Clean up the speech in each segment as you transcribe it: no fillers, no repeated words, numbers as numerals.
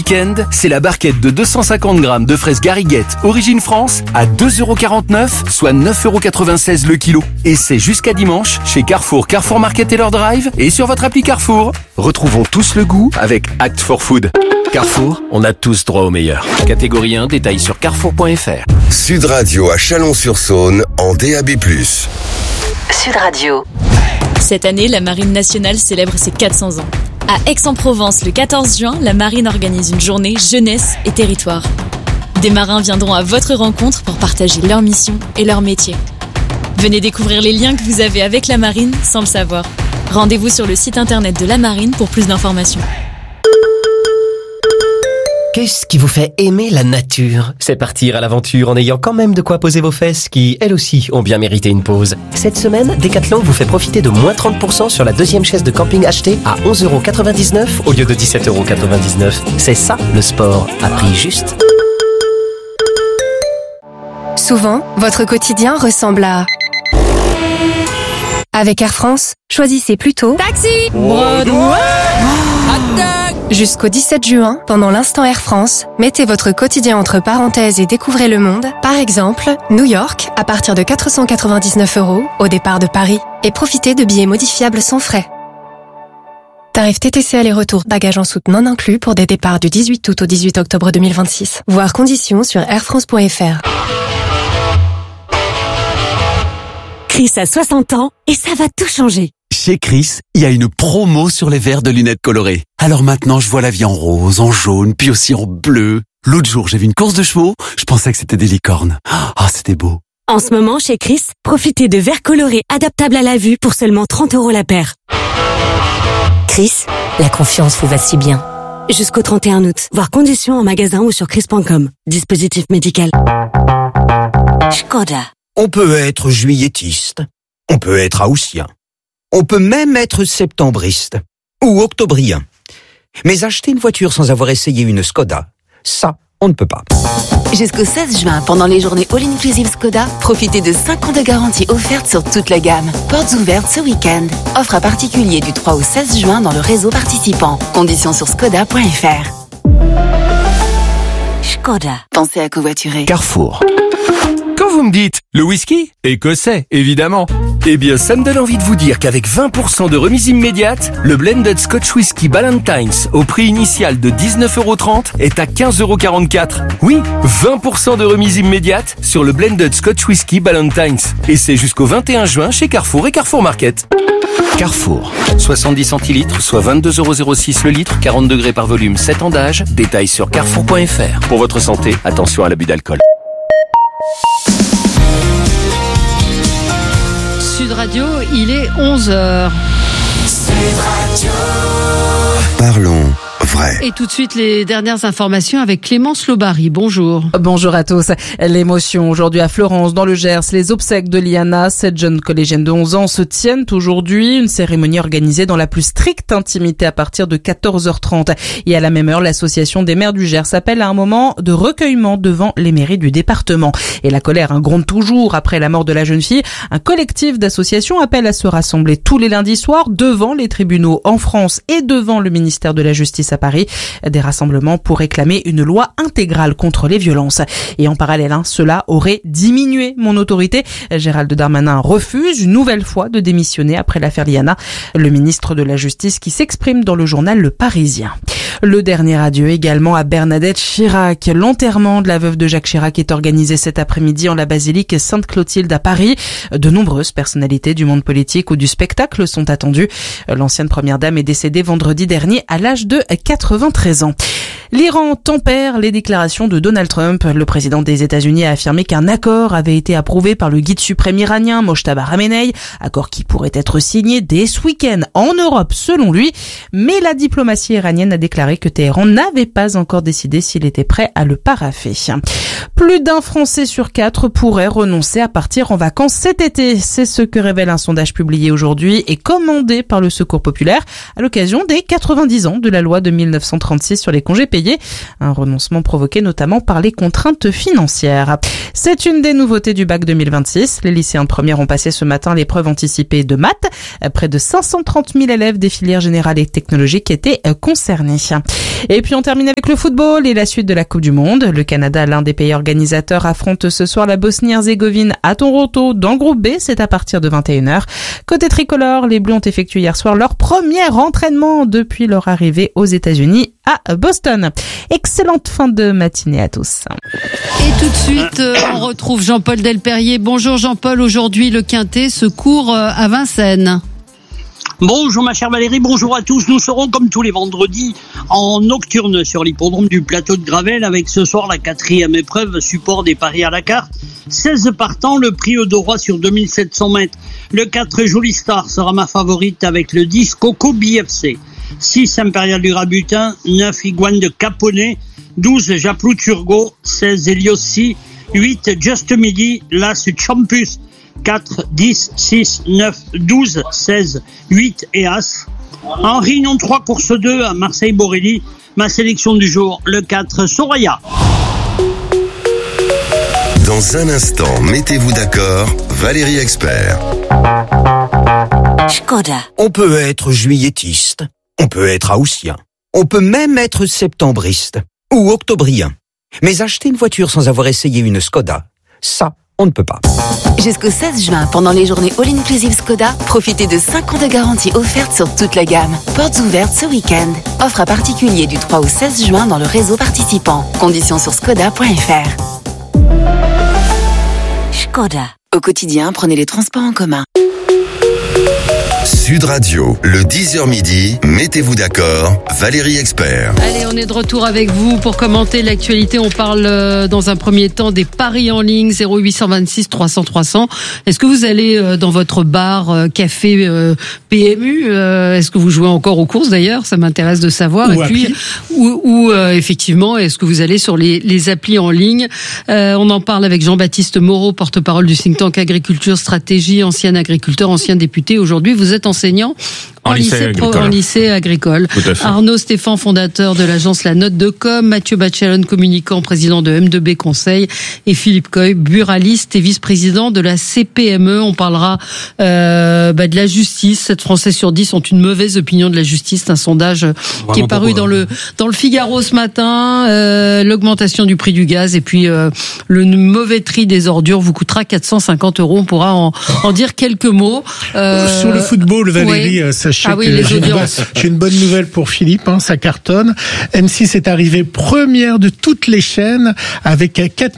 week-end, c'est la barquette de 250 grammes de fraises Gariguette Origine France à 2,49 €, soit 9,96 € le kilo. Et c'est jusqu'à dimanche chez Carrefour, Carrefour Market et leur drive et sur votre appli Carrefour. Retrouvons tous le goût avec Act for Food. Carrefour, on a tous droit au meilleur. Catégorie 1, détails sur carrefour.fr. Sud Radio à Chalon-sur-Saône en DAB+. Sud Radio. Cette année, la Marine nationale célèbre ses 400 ans. À Aix-en-Provence, le 14 juin, la Marine organise une journée jeunesse et territoire. Des marins viendront à votre rencontre pour partager leur mission et leur métier. Venez découvrir les liens que vous avez avec la Marine sans le savoir. Rendez-vous sur le site internet de la Marine pour plus d'informations. Qu'est-ce qui vous fait aimer la nature? C'est partir à l'aventure en ayant quand même de quoi poser vos fesses qui, elles aussi, ont bien mérité une pause. Cette semaine, Decathlon vous fait profiter de moins 30% sur la deuxième chaise de camping achetée à 11,99 € au lieu de 17,99 €. C'est ça, le sport, à prix juste. Souvent, votre quotidien ressemble à... Avec Air France, choisissez plutôt... Taxi! Jusqu'au 17 juin, pendant l'instant Air France, mettez votre quotidien entre parenthèses et découvrez le monde. Par exemple, New York, à partir de 499 € au départ de Paris. Et profitez de billets modifiables sans frais. Tarif TTC aller-retour, bagages en soute non inclus pour des départs du 18 août au 18 octobre 2026. Voir conditions sur airfrance.fr. Chris a 60 ans et ça va tout changer. Chez Chris, il y a une promo sur les verres de lunettes colorées. Alors maintenant, je vois la vie en rose, en jaune, puis aussi en bleu. L'autre jour, j'ai vu une course de chevaux, je pensais que c'était des licornes. Ah, c'était beau. En ce moment, chez Chris, profitez de verres colorés adaptables à la vue pour seulement 30 € la paire. Chris, la confiance vous va si bien. Jusqu'au 31 août. Voir conditions en magasin ou sur chris.com. Dispositif médical. Škoda. On peut être juilletiste, on peut être haussien, on peut même être septembriste ou octobrien. Mais acheter une voiture sans avoir essayé une Škoda, ça, on ne peut pas. Jusqu'au 16 juin, pendant les journées All-Inclusive Škoda, profitez de 5 ans de garantie offerte sur toute la gamme. Portes ouvertes ce week-end. Offre à particulier du 3 au 16 juin dans le réseau participant. Conditions sur škoda.fr. Škoda. Pensez à covoiturer. Carrefour. Quand vous me dites le whisky, écossais, évidemment. Eh bien, ça me donne envie de vous dire qu'avec 20% de remise immédiate, le Blended Scotch Whisky Ballantines, au prix initial de 19,30 € est à 15,44 €. Oui, 20% de remise immédiate sur le Blended Scotch Whisky Ballantines. Et c'est jusqu'au 21 juin chez Carrefour et Carrefour Market. Carrefour. 70 centilitres, soit 22,06 € le litre, 40 degrés par volume, 7 ans d'âge. Détails sur carrefour.fr. Pour votre santé, attention à l'abus d'alcool. Sud Radio, il est 11h. Sud Radio. Parlons vrai. Et tout de suite, les dernières informations avec Clémence Lobary. Bonjour. Bonjour à tous. L'émotion aujourd'hui à Florence, dans le Gers. Les obsèques de Liana, cette jeune collégienne de 11 ans, se tiennent aujourd'hui. Une cérémonie organisée dans la plus stricte intimité à partir de 14h30. Et à la même heure, l'association des maires du Gers appelle à un moment de recueillement devant les mairies du département. Et la colère gronde toujours après la mort de la jeune fille. Un collectif d'associations appelle à se rassembler tous les lundis soirs devant les tribunaux en France et devant le ministère de la Justice à Paris. Des rassemblements pour réclamer une loi intégrale contre les violences. Et en parallèle, cela aurait diminué mon autorité. Gérald Darmanin refuse une nouvelle fois de démissionner après l'affaire Liana. Le ministre de la Justice qui s'exprime dans le journal Le Parisien. Le dernier adieu également à Bernadette Chirac. L'enterrement de la veuve de Jacques Chirac est organisé cet après-midi en la basilique Sainte-Clotilde à Paris. De nombreuses personnalités du monde politique ou du spectacle sont attendues. L'ancienne première dame est décédée vendredi dernier à l'âge de 93 ans. L'Iran tempère les déclarations de Donald Trump. Le président des États-Unis a affirmé qu'un accord avait été approuvé par le guide suprême iranien Mojtaba Khamenei, accord qui pourrait être signé dès ce week-end en Europe selon lui. Mais la diplomatie iranienne a déclaré que Téhéran n'avait pas encore décidé s'il était prêt à le paraffer. Plus d'un Français sur 4 pourrait renoncer à partir en vacances cet été. C'est ce que révèle un sondage publié aujourd'hui et commandé par le Secours populaire à l'occasion des 90 ans de la loi de 1936 sur les congés payés. payer. Un renoncement provoqué notamment par les contraintes financières. C'est une des nouveautés du bac 2026. Les lycéens de première ont passé ce matin l'épreuve anticipée de maths. Près de 530 000 élèves des filières générales et technologiques étaient concernés. Et puis on termine avec le football et la suite de la Coupe du Monde. Le Canada, l'un des pays organisateurs, affronte ce soir la Bosnie-Herzégovine à Toronto dans le groupe B. C'est à partir de 21h. Côté tricolore, les Bleus ont effectué hier soir leur premier entraînement depuis leur arrivée aux États-Unis à Boston. Excellente fin de matinée à tous. Et tout de suite, on retrouve Jean-Paul Delperrier. Bonjour Jean-Paul, aujourd'hui le Quintet se court à Vincennes. Bonjour ma chère Valérie, bonjour à tous. Nous serons comme tous les vendredis en nocturne sur l'hippodrome du plateau de Gravel avec ce soir la 4e épreuve, support des paris à la carte. 16 partants, le prix Eudoroy sur 2700 mètres. Le 4 Jolie Star sera ma favorite avec le 10 Coco BFC. 6 Impérial du Rabutin, 9 Iguane de Caponnet, 12 Japlou Turgot, 16 Eliossi, 8 Just Midi, l'As Champus, 4, 10, 6, 9, 12, 16, 8 et As. En Réunion 3, course 2 à Marseille-Borelli. Ma sélection du jour, le 4 Soraya. Dans un instant, mettez-vous d'accord, Valérie Expert. Škoda. On peut être juillettiste, on peut être haussien, on peut même être septembriste ou octobrien. Mais acheter une voiture sans avoir essayé une Skoda, ça, on ne peut pas. Jusqu'au 16 juin, pendant les journées All-Inclusive Skoda, profitez de 5 ans de garantie offerte sur toute la gamme. Portes ouvertes ce week-end. Offre à particulier du 3 au 16 juin dans le réseau participant. Conditions sur skoda.fr. Škoda. Au quotidien, prenez les transports en commun. Sud Radio, le 10h midi, mettez-vous d'accord, Valérie Expert. Allez, on est de retour avec vous pour commenter l'actualité. On parle dans un premier temps des paris en ligne 0826 300 300. Est-ce que vous allez dans votre bar, café PMU Est-ce que vous jouez encore aux courses d'ailleurs? Ça m'intéresse de savoir. Ou et puis, effectivement, est-ce que vous allez sur les applis en ligne? On en parle avec Jean-Baptiste Moreau, porte-parole du think tank Agriculture Stratégie, ancien agriculteur, ancien député. Aujourd'hui, vous êtes enseignant en lycée agricole. Arnaud Stéphane, fondateur de l'agence La Note de Com, Mathieu Bachalon, communicant, président de M2B Conseil, et Philippe Coy, buraliste et vice-président de la CPME. On parlera de la justice. 7 Français sur 10 ont une mauvaise opinion de la justice. C'est un sondage qui est paru dans le Figaro ce matin. L'augmentation du prix du gaz et puis le mauvais tri des ordures vous coûtera 450 €. On pourra en dire quelques mots. Sur le football, Valérie, sachez que j'ai une bonne nouvelle pour Philippe, ça cartonne. M6 est arrivé première de toutes les chaînes avec 4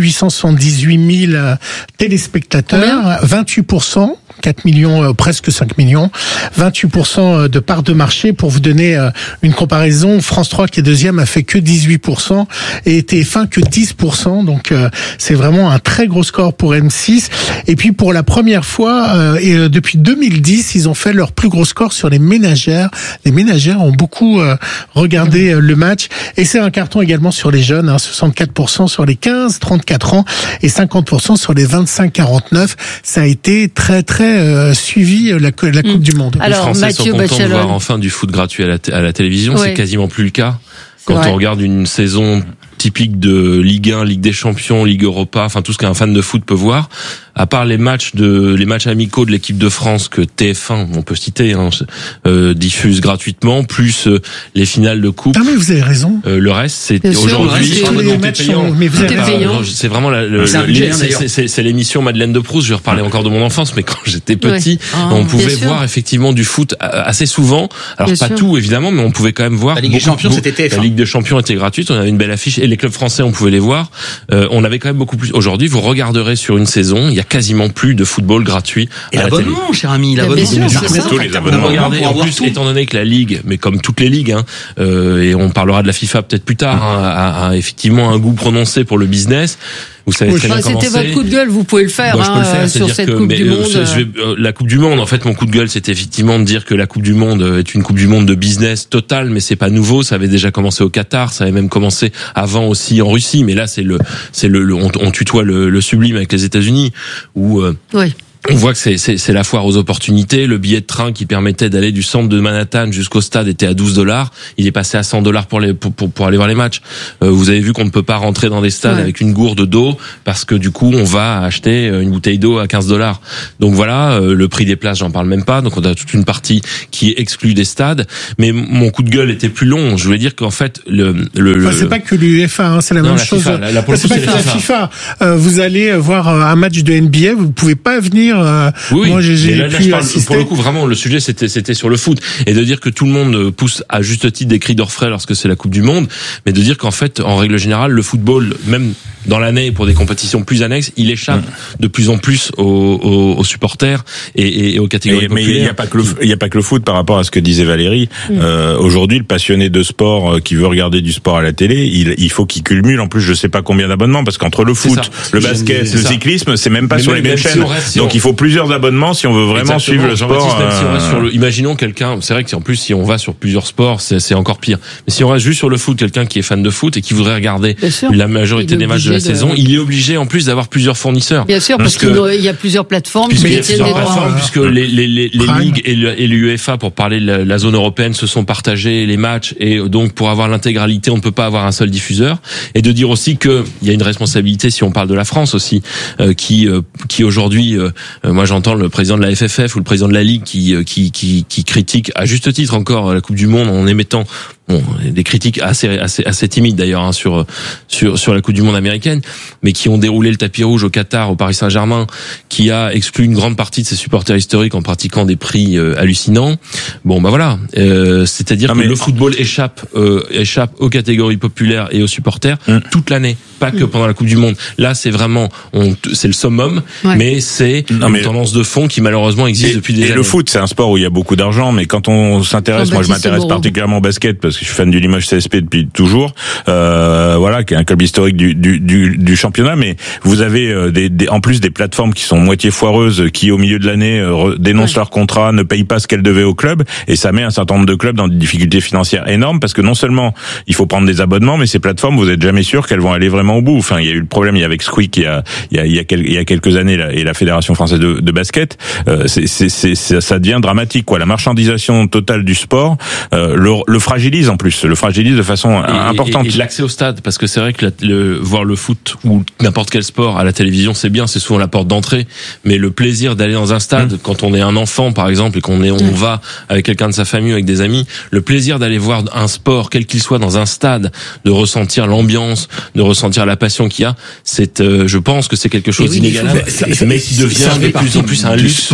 878 000 téléspectateurs, 28%. 4 millions, presque 5 millions, 28% de part de marché. Pour vous donner une comparaison, France 3 qui est deuxième a fait que 18% et TF1 que 10%. Donc c'est vraiment un très gros score pour M6. Et puis pour la première fois, depuis 2010, ils ont fait leur plus gros score sur les ménagères. Les ménagères ont beaucoup regardé le match. Et c'est un carton également sur les jeunes, 64% sur les 15-34 ans et 50% sur les 25-49. Ça a été très suivi la Coupe du Monde. Alors, les Français sont contents de voir enfin du foot gratuit à la télévision. C'est quasiment plus le cas. Quand on regarde une saison typique de Ligue 1, Ligue des Champions, Ligue Europa, enfin tout ce qu'un fan de foot peut voir, à part les matchs amicaux de l'équipe de France que TF1, on peut citer, diffuse gratuitement, plus les finales de coupe. Ah mais vous avez raison. Le reste, c'est aujourd'hui c'est vraiment c'est l'émission Madeleine de Proust. Je vais reparler encore de mon enfance, mais quand j'étais petit, on pouvait voir effectivement du foot assez souvent. Alors bien pas sûr. Tout évidemment, mais on pouvait quand même voir. La Ligue des Champions, c'était TF1. La Ligue des Champions était gratuite, on avait une belle affiche et les clubs français, on pouvait les voir. On avait quand même beaucoup plus. Aujourd'hui, vous regarderez sur une saison, il y a quasiment plus de football gratuit. Et l'abonnement, cher ami, l'abonnement. Tous les abonnements. En plus, étant donné que la Ligue, mais comme toutes les ligues, et on parlera de la FIFA peut-être plus tard, a effectivement un goût prononcé pour le business. Vous savez très bien comment c'est. C'était votre coup de gueule, vous pouvez le faire, je peux le faire, sur cette Coupe du Monde. La Coupe du Monde, en fait, mon coup de gueule, c'était effectivement de dire que la Coupe du Monde est une Coupe du Monde de business total, mais c'est pas nouveau. Ça avait déjà commencé au Qatar, ça avait même commencé avant aussi en Russie, mais là, on tutoie le sublime avec les États-Unis, où On voit que c'est la foire aux opportunités. Le billet de train qui permettait d'aller du centre de Manhattan jusqu'au stade était à $12. Il est passé à $100 pour aller voir les matchs. Vous avez vu qu'on ne peut pas rentrer dans des stades avec une gourde d'eau parce que du coup on va acheter une bouteille d'eau à $15. Donc voilà, le prix des places, j'en parle même pas. Donc on a toute une partie qui est exclue des stades. Mais mon coup de gueule était plus long. Je voulais dire qu'en fait c'est pas que l'UEFA, c'est la même chose. C'est pas que la FIFA. Vous allez voir un match de NBA, vous pouvez pas venir. Moi, j'ai pu assister. Pour le coup, vraiment, le sujet c'était sur le foot, et de dire que tout le monde pousse à juste titre des cris d'orfraie lorsque c'est la Coupe du Monde, mais de dire qu'en fait, en règle générale, le football, même dans l'année pour des compétitions plus annexes, il échappe de plus en plus aux supporters et aux catégories populaires. Mais il y a pas que le foot par rapport à ce que disait Valérie. Aujourd'hui, le passionné de sport qui veut regarder du sport à la télé, il faut qu'il cumule en plus je sais pas combien d'abonnements, parce qu'entre le foot, le basket, le cyclisme, c'est même pas sur les mêmes chaînes. Donc il faut plusieurs abonnements si on veut vraiment suivre le sport. Imaginons quelqu'un, c'est vrai que en plus si on va sur plusieurs sports, c'est encore pire. Mais si on reste juste sur le foot, quelqu'un qui est fan de foot et qui voudrait regarder la majorité des matchs de la saison, il est obligé en plus d'avoir plusieurs fournisseurs. Bien sûr, parce qu'il y a plusieurs plateformes. Puisque les ligues et l'UEFA, pour parler de la zone européenne, se sont partagés les matchs, et donc pour avoir l'intégralité, on ne peut pas avoir un seul diffuseur. Et de dire aussi que il y a une responsabilité, si on parle de la France aussi, qui aujourd'hui, moi j'entends le président de la FFF ou le président de la Ligue qui critique à juste titre encore la Coupe du Monde en émettant des critiques assez timides d'ailleurs sur la Coupe du Monde américaine, mais qui ont déroulé le tapis rouge au Qatar, au Paris Saint-Germain, qui a exclu une grande partie de ses supporters historiques en pratiquant des prix hallucinants. Voilà, c'est-à-dire que le football échappe aux catégories populaires et aux supporters toute l'année, pas que pendant la Coupe du Monde. Là, c'est vraiment c'est le summum, mais c'est une tendance de fond qui malheureusement existe depuis des années. Et le foot, c'est un sport où il y a beaucoup d'argent, mais quand on s'intéresse, moi je m'intéresse particulièrement au basket parce que je suis fan du Limoges CSP depuis toujours, qui est un club historique du championnat, mais vous avez en plus des plateformes qui sont moitié foireuses, qui au milieu de l'année dénoncent leur contrat, ne payent pas ce qu'elles devaient au club, et ça met un certain nombre de clubs dans des difficultés financières énormes, parce que non seulement il faut prendre des abonnements, mais ces plateformes, vous êtes jamais sûr qu'elles vont aller vraiment au bout. Enfin, il y a eu le problème, il y a avec Squeak il y a quelques années et la Fédération française de basket, ça devient dramatique, quoi. La marchandisation totale du sport le fragilise en plus, le fragilise de façon importante. Et l'accès au stade, parce que c'est vrai que voir le foot ou n'importe quel sport à la télévision, c'est bien, c'est souvent la porte d'entrée, mais le plaisir d'aller dans un stade, quand on est un enfant par exemple, et on va avec quelqu'un de sa famille, avec des amis, le plaisir d'aller voir un sport, quel qu'il soit, dans un stade, de ressentir l'ambiance, de ressentir la passion qu'il y a, je pense que c'est quelque chose d'inégalable, mais qui devient de plus en plus un luxe.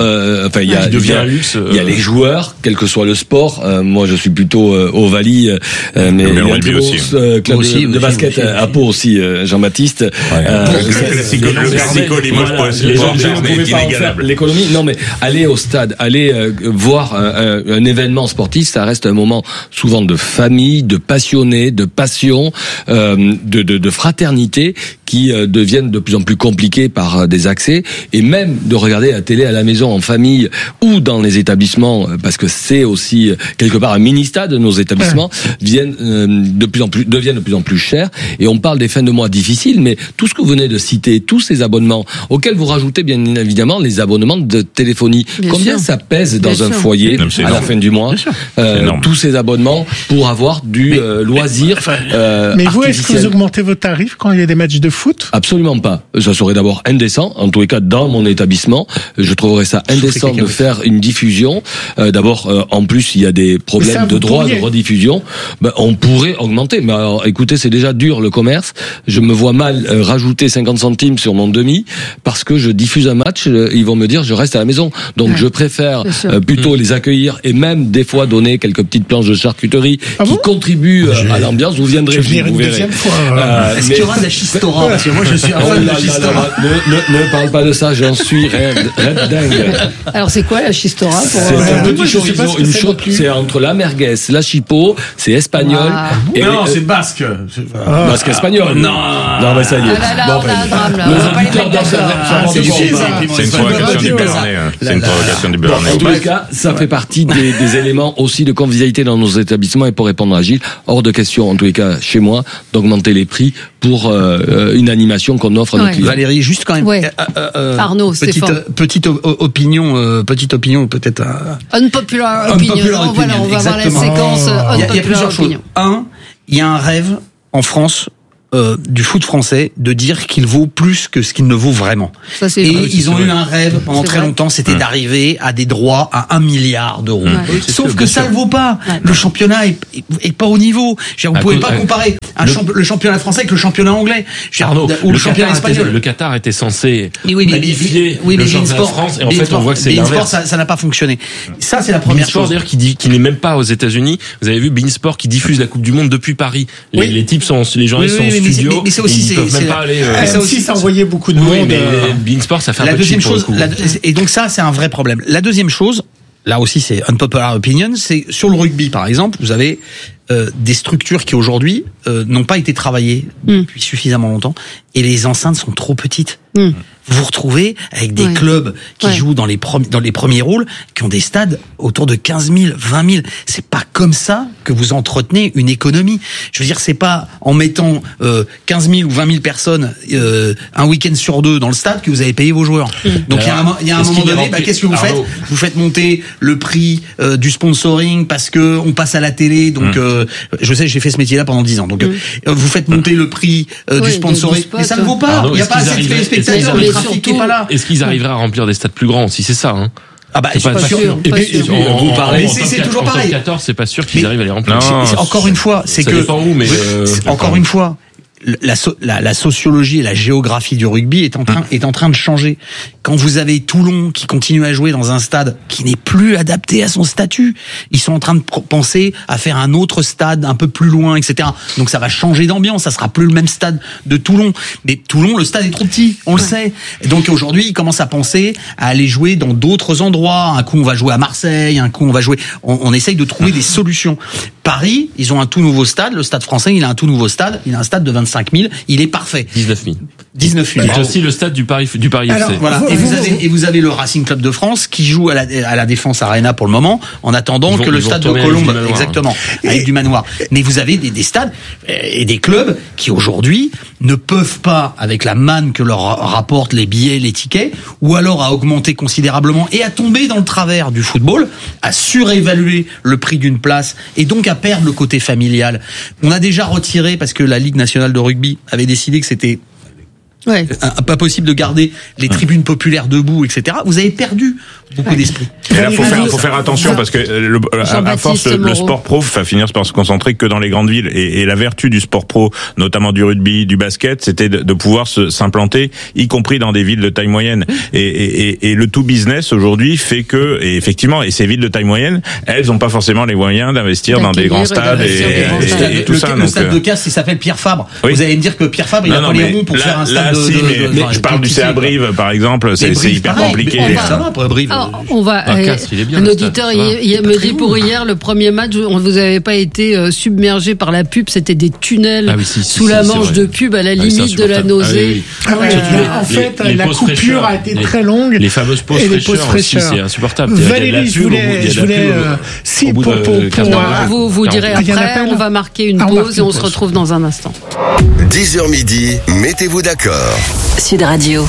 Il y a les joueurs, quel que soit le sport. Moi, je suis plutôt Ovalie, mais il y a un très beau club de basket à Pau aussi, Jean-Baptiste. Le classico Limoges pour l'économie. Non, mais aller au stade, aller voir un événement sportif, ça reste un moment souvent de famille, de passionnés, de passion, de fraternité, qui deviennent de plus en plus compliqués par des accès, et même de regarder la télé à la maison en famille ou dans les établissements, parce que c'est aussi quelque part un mini-stade, nos établissements deviennent de plus en plus chers, et on parle des fins de mois difficiles, mais tout ce que vous venez de citer, tous ces abonnements, auxquels vous rajoutez bien évidemment les abonnements de téléphonie, combien ça pèse dans un foyer à la fin du mois, tous ces abonnements pour avoir du loisir mais vous, est-ce que vous augmentez vos tarifs quand il y a des matchs de foot? Absolument pas. Ça serait d'abord indécent, en tous les cas dans mon établissement, je trouverais ça indécent de faire une diffusion. D'abord, en plus, il y a des problèmes de droit de rediffusion. On pourrait augmenter, mais alors, écoutez, c'est déjà dur le commerce. Je me vois mal rajouter 50 centimes sur mon demi parce que je diffuse un match, ils vont me dire je reste à la maison. Donc je préfère plutôt les accueillir, et même des fois donner quelques petites planches de charcuterie qui contribuent à l'ambiance. Vous viendrez, vous verrez. Est-ce qu'il y aura de la chistora? Parce que moi je suis un fan de chistora. Ne parle pas de ça, j'en suis red dingue. Alors c'est quoi la chistora? C'est un petit chorizo, une chose, c'est entre la merguez, la chipot, c'est espagnol. Non, c'est basque. Basque espagnol. Non, mais ça y est. C'est une provocation du Béarnais. C'est une provocation du Béarnais. En tous les cas, ça fait partie des éléments aussi de convivialité dans nos établissements, et pour répondre à Gilles, hors de question, en tous les cas, chez moi, d'augmenter les prix pour une animation qu'on offre à nos clients. Valérie, juste quand même. Arnaud, petite opinion peut-être. Unpopular opinion. Voilà, on va voir la séquence unpopular opinion. Il y a plusieurs choses. Il y a un rêve en France du foot français de dire qu'il vaut plus que ce qu'il ne vaut vraiment. Ça, et ils ont eu un rêve pendant très longtemps, c'était d'arriver à des droits à 1 milliard d'euros. Sauf que ça ne le vaut pas. Le championnat est pas au niveau. Vous ne pouvez pas comparer le championnat français avec le championnat anglais. Ou le championnat espagnol. Le Qatar était censé qualifier le championnat de France et en fait on voit que c'est l'inverse. Ça n'a pas fonctionné. Ça c'est la première chose. D'ailleurs qui n'est même pas aux États-Unis. Vous avez vu Beansport qui diffuse la Coupe du Monde depuis Paris. Les types sont les journalistes sont studio, mais c'est aussi ils peuvent même pas aller. Ça aussi, ça envoyait beaucoup de monde. Mais Beansport, ça fait la deuxième chose. Et donc ça, c'est un vrai problème. La deuxième chose, là aussi, c'est unpopular opinion. C'est sur le rugby, par exemple, vous avez des structures qui aujourd'hui n'ont pas été travaillées depuis suffisamment longtemps, et les enceintes sont trop petites. Vous vous retrouvez avec des clubs qui jouent dans les premiers rôles, qui ont des stades autour de 15 000, 20 000. C'est pas comme ça que vous entretenez une économie. Je veux dire, c'est pas en mettant 15 000 ou 20 000 personnes un week-end sur 2 dans le stade que vous avez payé vos joueurs. Donc il y a un moment donné, qu'est-ce que vous faites ? Vous faites monter le prix du sponsoring parce que on passe à la télé. Donc je sais, j'ai fait ce métier-là pendant 10 ans. Donc vous faites monter le prix du sponsoring, mais ça ne vaut pas. Il n'y a pas assez de téléspectateurs. Est-ce qu'ils arriveraient à remplir des stades plus grands si c'est ça je suis pas sûr. Vous parlez, c'est toujours pareil. 14, c'est pas sûr qu'ils arrivent à les remplir. Encore une fois, c'est que encore une fois, la sociologie et la géographie du rugby est en train de changer. Quand vous avez Toulon qui continue à jouer dans un stade qui n'est plus adapté à son statut, ils sont en train de penser à faire un autre stade un peu plus loin, etc. Donc ça va changer d'ambiance, ça sera plus le même stade de Toulon. Mais Toulon, le stade est trop petit, on le sait. Donc aujourd'hui, ils commencent à penser à aller jouer dans d'autres endroits. Un coup, on va jouer à Marseille, un coup, on va jouer... On essaye de trouver des solutions. Paris, ils ont un tout nouveau stade. Le Stade français, il a un tout nouveau stade. Il a un stade de 25 000. Il est parfait. 19 000. 19 000. C'est aussi le stade du Paris FC. Alors, voilà. Et vous avez le Racing Club de France qui joue à la Défense Arena pour le moment, en attendant que le stade de Colombes, exactement, avec du manoir. Mais vous avez des stades et des clubs qui aujourd'hui ne peuvent pas, avec la manne que leur rapportent les billets, les tickets, ou alors à augmenter considérablement et à tomber dans le travers du football, à surévaluer le prix d'une place et donc à perdre le côté familial. On a déjà retiré, parce que la Ligue nationale de rugby avait décidé que c'était pas possible de garder les tribunes populaires debout, etc. Vous avez perdu beaucoup d'esprit. Et là, faut faire attention parce que à force, le sport pro va finir par se concentrer que dans les grandes villes. Et la vertu du sport pro, notamment du rugby, du basket, c'était de pouvoir s'implanter, y compris dans des villes de taille moyenne. Et le tout business aujourd'hui fait que, et effectivement, et ces villes de taille moyenne, elles n'ont pas forcément les moyens d'investir dans des grands stades et tout ça. Le stade de Castres, il s'appelle Pierre Fabre. Vous allez me dire que Pierre Fabre, il a pas les ronds pour faire un stade mais je parle du CA Brive, par exemple, c'est hyper compliqué. Ça va pour Brive. On va. Un auditeur me dit pour hier le premier match, vous n'avez pas été submergé par la pub, c'était des tunnels sous la manche de pub à la limite de la nausée. En fait, la coupure a été très longue. Les fameuses pauses fraîcheurs, c'est insupportable. Valérie, je voulais si pour vous direz après, on va marquer une pause et on se retrouve dans un instant. 10h midi, mettez-vous d'accord. Sud Radio.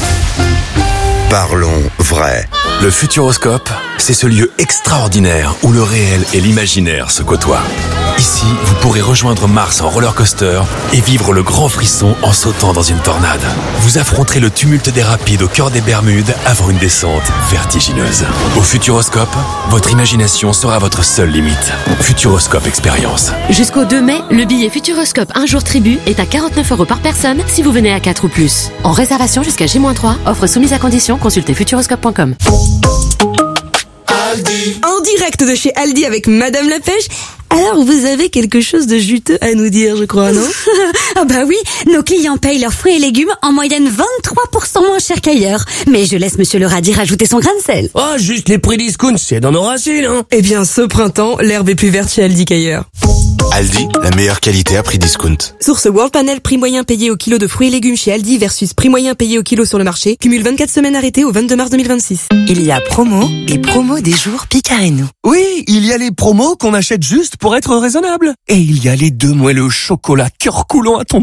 Parlons vrai. Le Futuroscope, c'est ce lieu extraordinaire où le réel et l'imaginaire se côtoient. Ici, vous pourrez rejoindre Mars en roller coaster et vivre le grand frisson en sautant dans une tornade. Vous affronterez le tumulte des rapides au cœur des Bermudes avant une descente vertigineuse. Au Futuroscope, votre imagination sera votre seule limite. Futuroscope Expérience. Jusqu'au 2 mai, le billet Futuroscope un jour tribu est à 49 € par personne si vous venez à 4 ou plus. En réservation jusqu'à J-3, offre soumise à condition, consultez futuroscope.com. En direct de chez Aldi avec Madame la Pêche. Alors, vous avez quelque chose de juteux à nous dire, je crois, non? Ah bah oui, nos clients payent leurs fruits et légumes en moyenne 23% moins cher qu'ailleurs. Mais je laisse Monsieur le radis rajouter son grain de sel. Oh, juste les prix discount, c'est dans nos racines, hein. Eh bien, ce printemps, l'herbe est plus verte chez Aldi qu'ailleurs. Aldi, la meilleure qualité à prix discount. Source World Panel, prix moyen payé au kilo de fruits et légumes chez Aldi versus prix moyen payé au kilo sur le marché. Cumule 24 semaines arrêtées au 22 mars 2026. Il y a promo et promo des jours Picareno. Oui, il y a les promos qu'on achète juste pour être raisonnable. Et il y a les 2 moelleux au chocolat cœur coulant à tomber.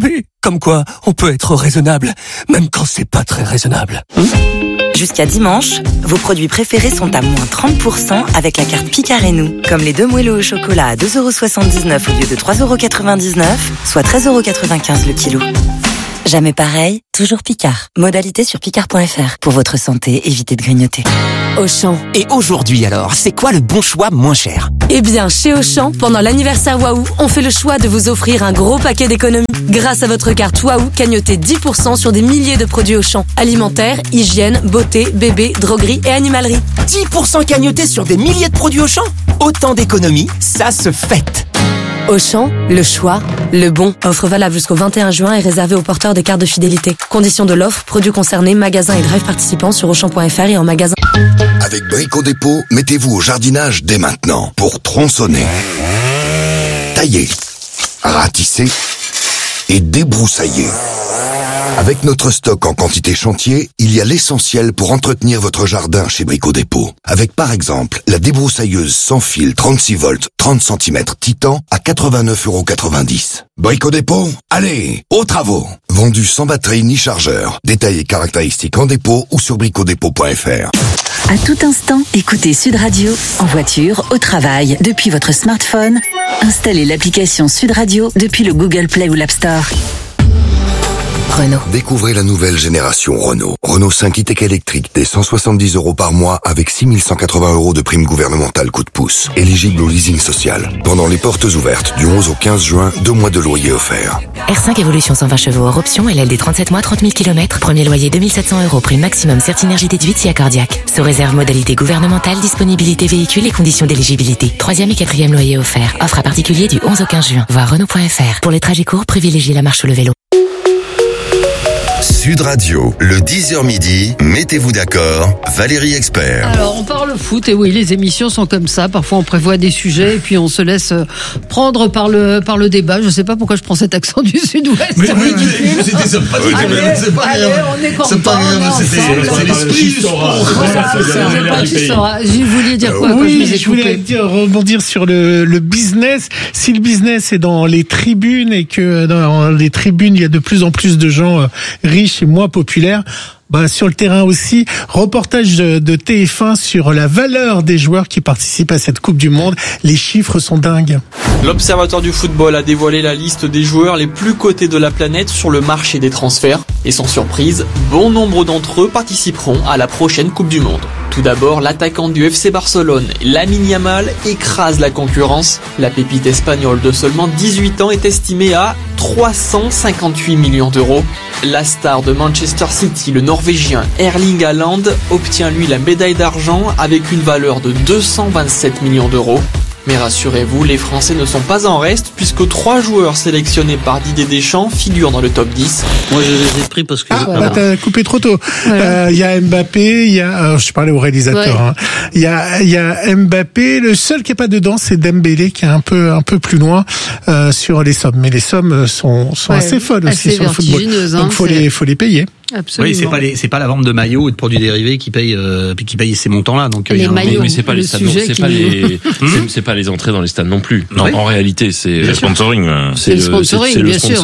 Comme quoi, on peut être raisonnable, même quand c'est pas très raisonnable. Jusqu'à dimanche, vos produits préférés sont à moins 30% avec la carte Picard et nous. Comme les 2 moelleux au chocolat à 2,79€ au lieu de 3,99€, soit 13,95€ le kilo. Jamais pareil, toujours Picard. Modalité sur picard.fr. Pour votre santé, évitez de grignoter. Auchan. Et aujourd'hui alors, c'est quoi le bon choix moins cher? Eh bien, chez Auchan, pendant l'anniversaire Waouh, on fait le choix de vous offrir un gros paquet d'économies. Grâce à votre carte Waouh, cagnotez 10% sur des milliers de produits Auchan. Alimentaire, hygiène, beauté, bébé, droguerie et animalerie. 10% cagnotés sur des milliers de produits Auchan? Autant d'économies, ça se fête. Auchan, le choix, le bon. Offre valable jusqu'au 21 juin et réservée aux porteurs des cartes de fidélité. Conditions de l'offre, produits concernés, magasins et drive participants sur Auchan.fr et en magasin. Avec Brico Dépôt, mettez-vous au jardinage dès maintenant pour tronçonner, tailler, ratisser et débroussailler. Avec notre stock en quantité chantier, il y a l'essentiel pour entretenir votre jardin chez Brico Dépôt. Avec par exemple la débroussailleuse sans fil 36 volts 30 cm Titan à 89,90 €. Brico Dépôt, allez, aux travaux. Vendu sans batterie ni chargeur. Détails et caractéristiques en dépôt ou sur bricodépôt.fr. À tout instant, écoutez Sud Radio, en voiture, au travail, depuis votre smartphone. Installez l'application Sud Radio depuis le Google Play ou l'App Store. Renault. Découvrez la nouvelle génération Renault. Renault 5 e-tech électrique dès 170 € par mois avec 6 180 € de prime gouvernementale coup de pouce. Éligible au leasing social. Pendant les portes ouvertes du 11 au 15 juin, 2 mois de loyer offerts. R5 Evolution 120 chevaux hors option, LLD 37 mois, 30 000 km. Premier loyer 2700 €, prime maximum Certinergie déduite si accordiaque. Sous réserve modalité gouvernementale, disponibilité véhicule et conditions d'éligibilité. 3e et 4e loyer offert. Offre à particulier du 11 au 15 juin. Voir Renault.fr. Pour les trajets courts, privilégiez la marche ou le vélo. Sud Radio, le 10h midi, mettez-vous d'accord, Valérie Expert. Alors, on parle foot, et oui, les émissions sont comme ça. Parfois, on prévoit des sujets, et puis on se laisse prendre par le débat. Je sais pas pourquoi je prends cet accent du Sud-Ouest. Mais c'était sympathique. C'est pas grave. On est content. C'est pas grave, c'est l'esprit du sport. Vous vouliez dire quoi? Oui, je voulais rebondir sur le business. Si le business est dans les tribunes et que dans les tribunes, il y a de plus en plus de gens riches et moins populaires, sur le terrain aussi, reportage de TF1 sur la valeur des joueurs qui participent à cette Coupe du Monde. Les chiffres sont dingues. L'Observatoire du football a dévoilé la liste des joueurs les plus cotés de la planète sur le marché des transferts. Et sans surprise, bon nombre d'entre eux participeront à la prochaine Coupe du Monde. Tout d'abord, l'attaquant du FC Barcelone, Lamine Yamal, écrase la concurrence. La pépite espagnole de seulement 18 ans est estimée à 358 millions €. La star de Manchester City, le Norvégien Erling Haaland, obtient lui la médaille d'argent avec une valeur de 227 millions €. Mais rassurez-vous, les Français ne sont pas en reste puisque 3 joueurs sélectionnés par Didier Deschamps figurent dans le top 10. Moi, je les ai pris parce que... t'as coupé trop tôt. Il y a Mbappé, je parlais au réalisateur, il y a Mbappé, le seul qui est pas dedans, c'est Dembélé qui est un peu plus loin, sur les sommes. Mais les sommes sont assez folles aussi sur le football. Donc faut les payer. Absolument. Oui, c'est pas la vente de maillots et de produits dérivés qui paye ces montants-là. Donc les maillots, mais c'est pas les stades, c'est pas les entrées dans les stades non plus. Non, en réalité, c'est le sponsoring. C'est le sponsoring,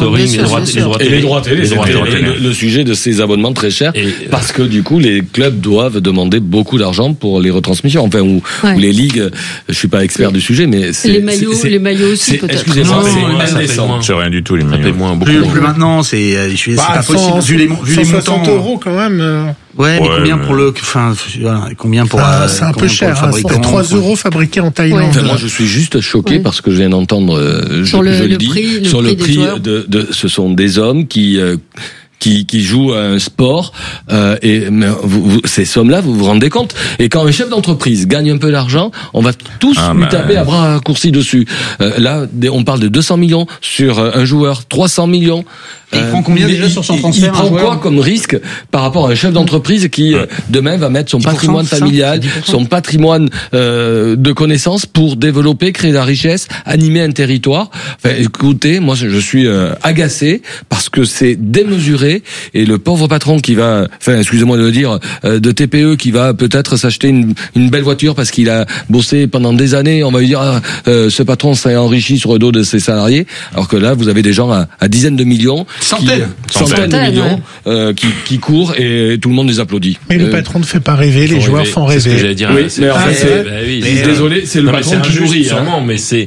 les droits télé. Le sujet de ces abonnements très chers, parce que du coup, les clubs doivent demander beaucoup d'argent pour les retransmissions. Enfin, ou les ligues. Je suis pas expert du sujet, mais les maillots aussi peut-être. Excusez-moi, c'est indécent. C'est rien du tout les maillots. Plus maintenant, c'est pas possible vu les 60 € quand même. Ouais, mais combien pour combien pour c'est un peu cher, c'est 3 € fabriqués en Thaïlande. Enfin, moi je suis juste choqué parce que je viens d'entendre sur le prix de ce sont des hommes qui jouent à un sport et ces sommes-là, vous vous rendez compte? Et quand un chef d'entreprise gagne un peu d'argent, on va tous lui taper à bras raccourcis dessus. Là, on parle de 200 millions sur un joueur, 300 millions. Et il prend combien déjà sur son transfert? Il prend quoi comme risque par rapport à un chef d'entreprise qui demain va mettre son patrimoine familial, son patrimoine de connaissances pour développer, créer de la richesse, animer un territoire? Enfin, écoutez, moi je suis agacé parce que c'est démesuré. désolé. Et le pauvre patron qui va, enfin, excusez-moi de le dire, de TPE qui va peut-être s'acheter une belle voiture parce qu'il a bossé pendant des années, on va lui dire, ce patron s'est enrichi sur le dos de ses salariés. Alors que là, vous avez des gens à dizaines de millions, centaines de millions, qui courent et tout le monde les applaudit. Mais le patron ne fait pas rêver, les joueurs font rêver. C'est ce que j'allais dire. Oui, mais en fait, désolé, c'est le patron qui nourrit. Sûrement, mais c'est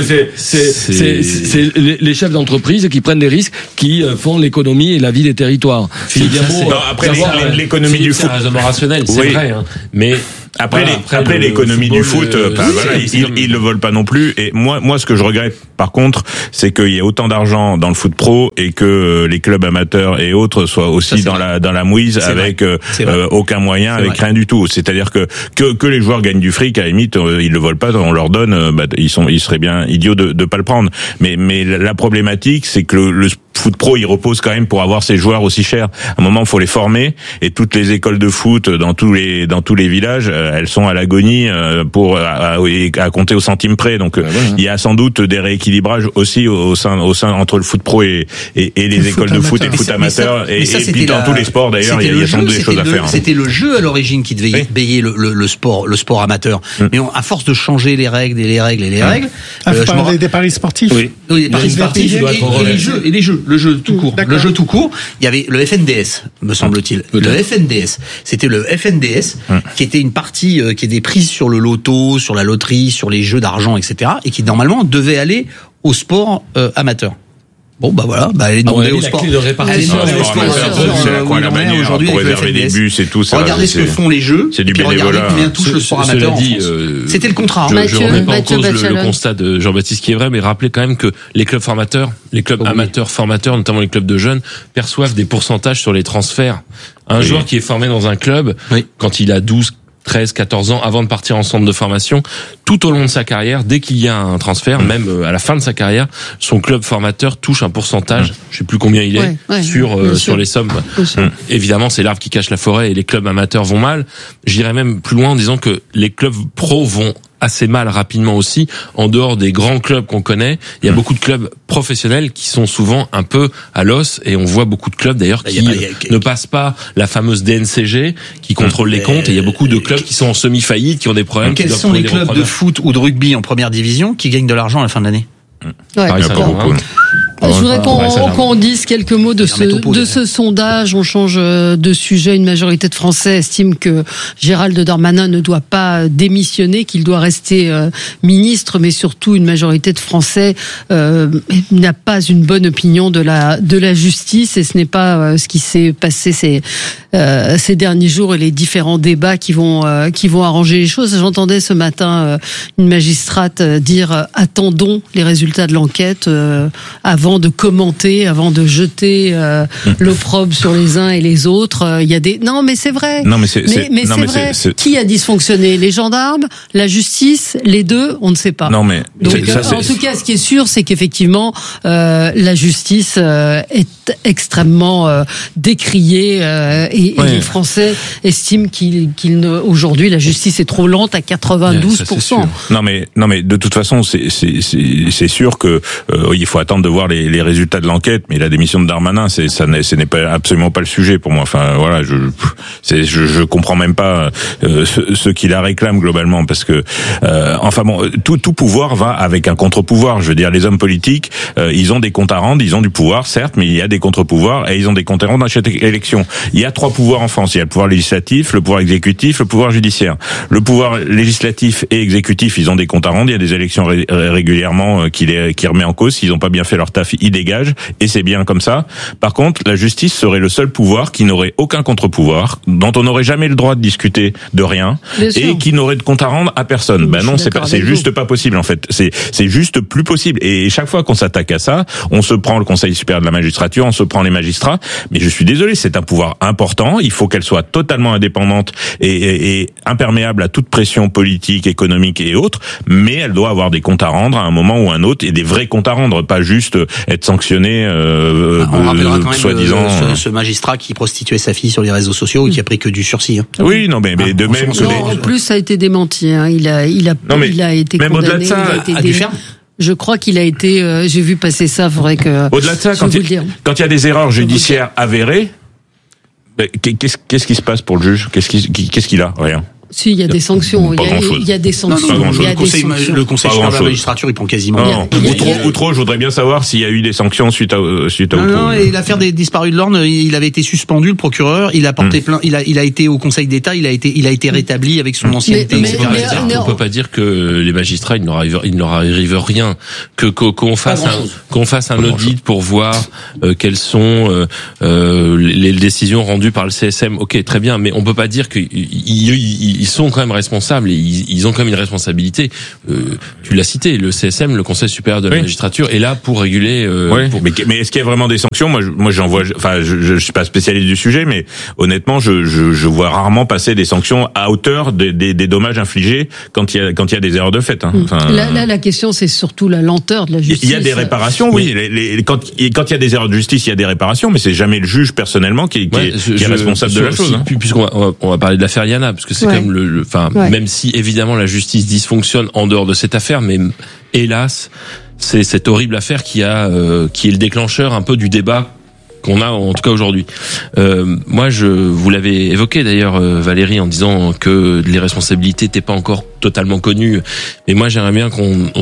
les chefs d'entreprise qui prennent des risques, qui font l'économie et la vie des territoires. Après, l'économie du foot, c'est raisonnement rationnel, c'est vrai, hein. Mais après l'économie du foot, ils le veulent pas non plus. Et moi, ce que je regrette, par contre, c'est qu'il y ait autant d'argent dans le foot pro et que les clubs amateurs et autres soient aussi dans la mouise avec aucun moyen, avec rien du tout. C'est-à-dire que les joueurs gagnent du fric, à la limite, ils le veulent pas, on leur donne, ils seraient bien idiots de pas le prendre. Mais la problématique, c'est que le foot pro, il repose quand même pour avoir ces joueurs aussi chers. À un moment, il faut les former, et toutes les écoles de foot dans tous les villages, elles sont à l'agonie pour à compter au centime près. Donc il y a sans doute des rééquilibrages aussi au sein entre le foot pro et les écoles de foot et le foot amateur, et puis dans tous les sports d'ailleurs, il y a sans doute des choses à faire. C'était le jeu à l'origine qui devait payer le sport amateur. Mais à force de changer les règles, vous parlez des paris sportifs. Oui, les paris sportifs et les jeux. Le jeu tout court. Le jeu tout court. Il y avait le FNDS, me semble-t-il. Le FNDS. C'était le FNDS qui était une partie qui était prise sur le loto, sur la loterie, sur les jeux d'argent, etc. et qui normalement devait aller au sport amateur. Bon, bah voilà, elle est demandée au sport. De répartition. C'est la croix la bannière pour réserver des bus et tout ça. Regardez ce que font les jeux. C'est du bénévolat. Regardez combien touche le sport amateur en France. C'était le contrat. Je remets pas en cause le constat de Jean-Baptiste qui est vrai, mais rappelez quand même que les clubs formateurs, les clubs amateurs formateurs, notamment les clubs de jeunes, perçoivent des pourcentages sur les transferts. Un joueur qui est formé dans un club, quand il a 12, 13, 14 ans, avant de partir en centre de formation, tout au long de sa carrière, dès qu'il y a un transfert, même à la fin de sa carrière, son club formateur touche un pourcentage, je sais plus combien il est, sur les sommes. Évidemment, c'est l'arbre qui cache la forêt et les clubs amateurs vont mal. J'irais même plus loin en disant que les clubs pros vont assez mal rapidement aussi. En dehors des grands clubs qu'on connaît, il y a beaucoup de clubs professionnels qui sont souvent un peu à l'os, et on voit beaucoup de clubs d'ailleurs qui ne passent pas la fameuse DNCG qui contrôle les comptes, et il y a beaucoup de clubs qui sont en semi-faillite, qui ont des problèmes. Quels sont les clubs de foot ou de rugby en première division qui gagnent de l'argent à la fin de l'année? Je voudrais qu'on dise quelques mots de ce sondage. On change de sujet. Une majorité de Français estime que Gérald Darmanin ne doit pas démissionner, qu'il doit rester ministre, mais surtout une majorité de Français n'a pas une bonne opinion de la justice, et ce n'est pas ce qui s'est passé ces derniers jours et les différents débats qui vont arranger les choses. J'entendais ce matin une magistrate dire attendons les résultats de l'enquête avant de commenter, avant de jeter l'opprobre sur les uns et les autres. Il y a des mais c'est vrai. Non mais c'est vrai. Qui a dysfonctionné? Les gendarmes, la justice, les deux, on ne sait pas. Non mais donc en tout cas, ce qui est sûr, c'est qu'effectivement la justice est extrêmement décriée et les Français estiment aujourd'hui la justice est trop lente à 92%. Non mais de toute façon c'est sûr que il faut attendre de voir les résultats de l'enquête, mais la démission de Darmanin, ce n'est pas absolument pas le sujet pour moi. Enfin voilà, je comprends même pas ce qu'il la réclame globalement, parce que tout pouvoir va avec un contre-pouvoir. Je veux dire, les hommes politiques, ils ont des comptes à rendre, ils ont du pouvoir certes, mais il y a des contre-pouvoirs et ils ont des comptes à rendre à chaque élection. Il y a 3 pouvoirs en France. Il y a le pouvoir législatif, le pouvoir exécutif, le pouvoir judiciaire. Le pouvoir législatif et exécutif, ils ont des comptes à rendre. Il y a des élections régulièrement qui remet en cause. S'ils n'ont pas bien fait leur taf, ils dégagent, et c'est bien comme ça. Par contre, la justice serait le seul pouvoir qui n'aurait aucun contre-pouvoir, dont on n'aurait jamais le droit de discuter de rien, et qui n'aurait de compte à rendre à personne. Non, c'est juste pas possible en fait. C'est juste plus possible. Et chaque fois qu'on s'attaque à ça, on se prend le Conseil supérieur de la magistrature, on se prend les magistrats. Mais je suis désolé, c'est un pouvoir important. Il faut qu'elle soit totalement indépendante et imperméable à toute pression politique, économique et autres. Mais elle doit avoir des comptes à rendre à un moment ou à un autre, et des vrais comptes à rendre, pas juste être sanctionné on rappellera quand même soi-disant ce magistrat qui prostituait sa fille sur les réseaux sociaux et qui a pris que du sursis. Oui, non, mais de même que en plus ça a été démenti. Il a été même condamné. Au-delà de ça, du ferme. Je crois qu'il a été. J'ai vu passer ça. Faudrait que. Au-delà de ça, quand il y a des erreurs judiciaires avérées, qu'est-ce qui se passe pour le juge ? Qu'est-ce qu'il a ? Rien. Si, il y a des sanctions. Il y a des sanctions. Le conseil supérieur de la magistrature, il prend quasiment. Ou trop, je voudrais bien savoir s'il y a eu des sanctions suite à Non, et l'affaire des disparus de l'Orne, il avait été suspendu, le procureur, il a porté plainte, il a été au Conseil d'État, il a été rétabli avec son ancienneté, etc. On peut pas dire que les magistrats, il ne leur arrive rien, qu'on fasse un audit pour voir quelles sont les décisions rendues par le CSM. Ok, très bien, mais on peut pas dire qu'ils sont quand même responsables et ils ont quand même une responsabilité. Tu l'as cité, le CSM, le Conseil supérieur de la magistrature, est là pour réguler. Mais est-ce qu'il y a vraiment des sanctions ? Moi, j'en vois. Enfin, je suis pas spécialiste du sujet, mais honnêtement, je vois rarement passer des sanctions à hauteur des dommages infligés quand il y a des erreurs de fait. Hein. Enfin, là, la question, c'est surtout la lenteur de la justice. Il y a des réparations, oui. Quand il y a des erreurs de justice, il y a des réparations, mais c'est jamais le juge personnellement qui est responsable de la chose. Puisqu'on va parler de l'affaire Yana, parce que c'est quand même même si évidemment la justice dysfonctionne en dehors de cette affaire, mais hélas, c'est cette horrible affaire qui est le déclencheur un peu du débat qu'on a en tout cas aujourd'hui. Moi, vous l'avez évoqué d'ailleurs, Valérie, en disant que les responsabilités n'étaient pas encore totalement connues. Mais moi, j'aimerais bien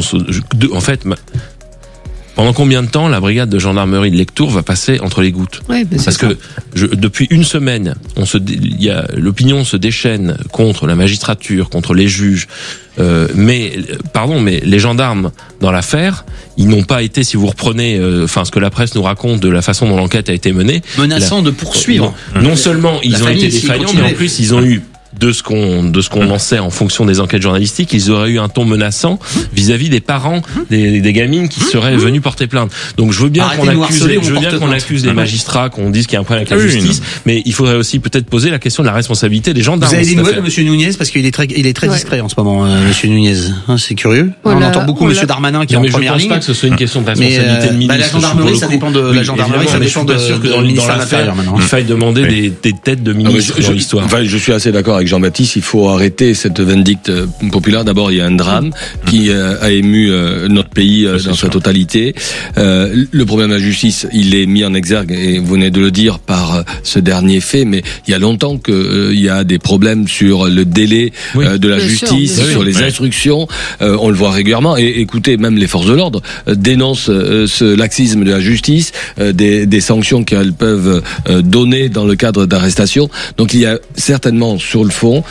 pendant combien de temps la brigade de gendarmerie de Lectoure va passer entre les gouttes ? Parce que depuis une semaine, l'opinion se déchaîne contre la magistrature, contre les juges. Mais les gendarmes dans l'affaire, ils n'ont pas été, si vous reprenez, ce que la presse nous raconte de la façon dont l'enquête a été menée, menaçant de poursuivre. Non seulement ils ont été défaillants, mais en plus ils ont eu de ce qu'on en sait en fonction des enquêtes journalistiques, ils auraient eu un ton menaçant vis-à-vis des parents des gamines qui seraient venues porter plainte. Donc je veux bien qu'on accuse les magistrats, qu'on dise qu'il y a un problème avec la justice, mais il faudrait aussi peut-être poser la question de la responsabilité des gendarmes. Vous avez des nouvelles de Monsieur Nunez, parce qu'il est très discret en ce moment, Monsieur Nunez. C'est curieux. On entend beaucoup Monsieur Darmanin qui est en première ligne. Je pense pas que ce soit une question de responsabilité de ministre. La gendarmerie, ça dépend de la gendarmerie, ça dépend de ministère de l'Intérieur maintenant. Il faille demander des têtes de ministres dans l'histoire. Je suis assez d'accord avec Jean-Baptiste, il faut arrêter cette vindicte populaire. D'abord, il y a un drame qui a ému notre pays dans sa totalité. Le problème de la justice, il est mis en exergue, et vous venez de le dire, par ce dernier fait, mais il y a longtemps qu'il y a des problèmes sur le délai de la justice, sur les instructions. On le voit régulièrement. Et écoutez, même les forces de l'ordre dénoncent ce laxisme de la justice, des sanctions qu'elles peuvent donner dans le cadre d'arrestations. Donc il y a certainement sur le fond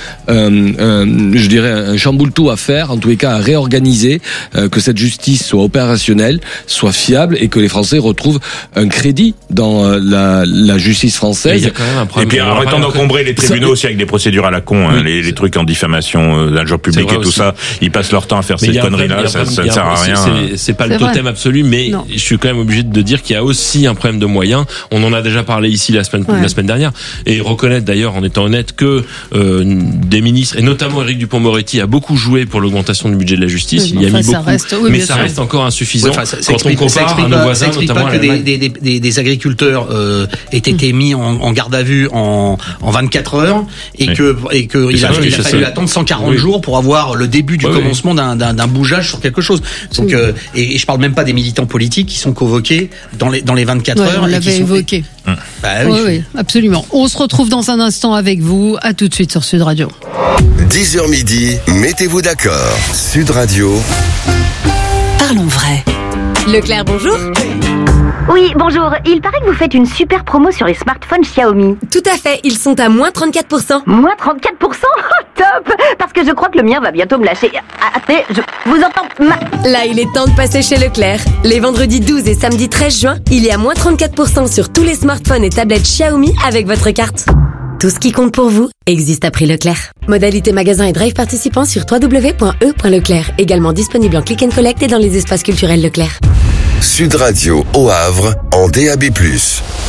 je dirais un chamboule-tout à faire, en tous les cas à réorganiser, que cette justice soit opérationnelle, soit fiable, et que les Français retrouvent un crédit dans la justice française. Et puis arrêtons d'encombrer les tribunaux aussi avec des procédures à la con, les trucs en diffamation d'agents publics et tout ça, ils passent leur temps à faire ces conneries-là, ça ne sert à rien. C'est pas le totem absolu, mais je suis quand même obligé de dire qu'il y a aussi un problème de moyens. On en a déjà parlé ici la semaine dernière, et reconnaître d'ailleurs, en étant honnête, que des ministres, et notamment Éric Dupond-Moretti, a beaucoup joué pour l'augmentation du budget de la justice. Il y a mis beaucoup, mais ça reste encore insuffisant. Quand on compare à nos voisins, notamment que des agriculteurs aient été mis en garde à vue en 24 heures et qu'il a fallu attendre 140 jours pour avoir le début du commencement d'un bougeage sur quelque chose. Donc et je parle même pas des militants politiques qui sont convoqués dans les 24 heures. On l'avait évoqué. Oui, absolument. On se retrouve dans un instant avec vous. À tout de suite sur Sud Radio. 10h midi, mettez-vous d'accord. Sud Radio. Parlons vrai. Leclerc, bonjour. Oui, bonjour. Il paraît que vous faites une super promo sur les smartphones Xiaomi. Tout à fait, ils sont à moins 34%. Moins 34%? Oh, top! Parce que je crois que le mien va bientôt me lâcher. Attendez, je vous entends Là, il est temps de passer chez Leclerc. Les vendredis 12 et samedi 13 juin, il y a moins 34% sur tous les smartphones et tablettes Xiaomi avec votre carte. Tout ce qui compte pour vous existe à prix Leclerc. Modalité magasin et drive participants sur www.e.leclerc. Également disponible en click and collect et dans les espaces culturels Leclerc. Sud Radio au Havre en DAB+.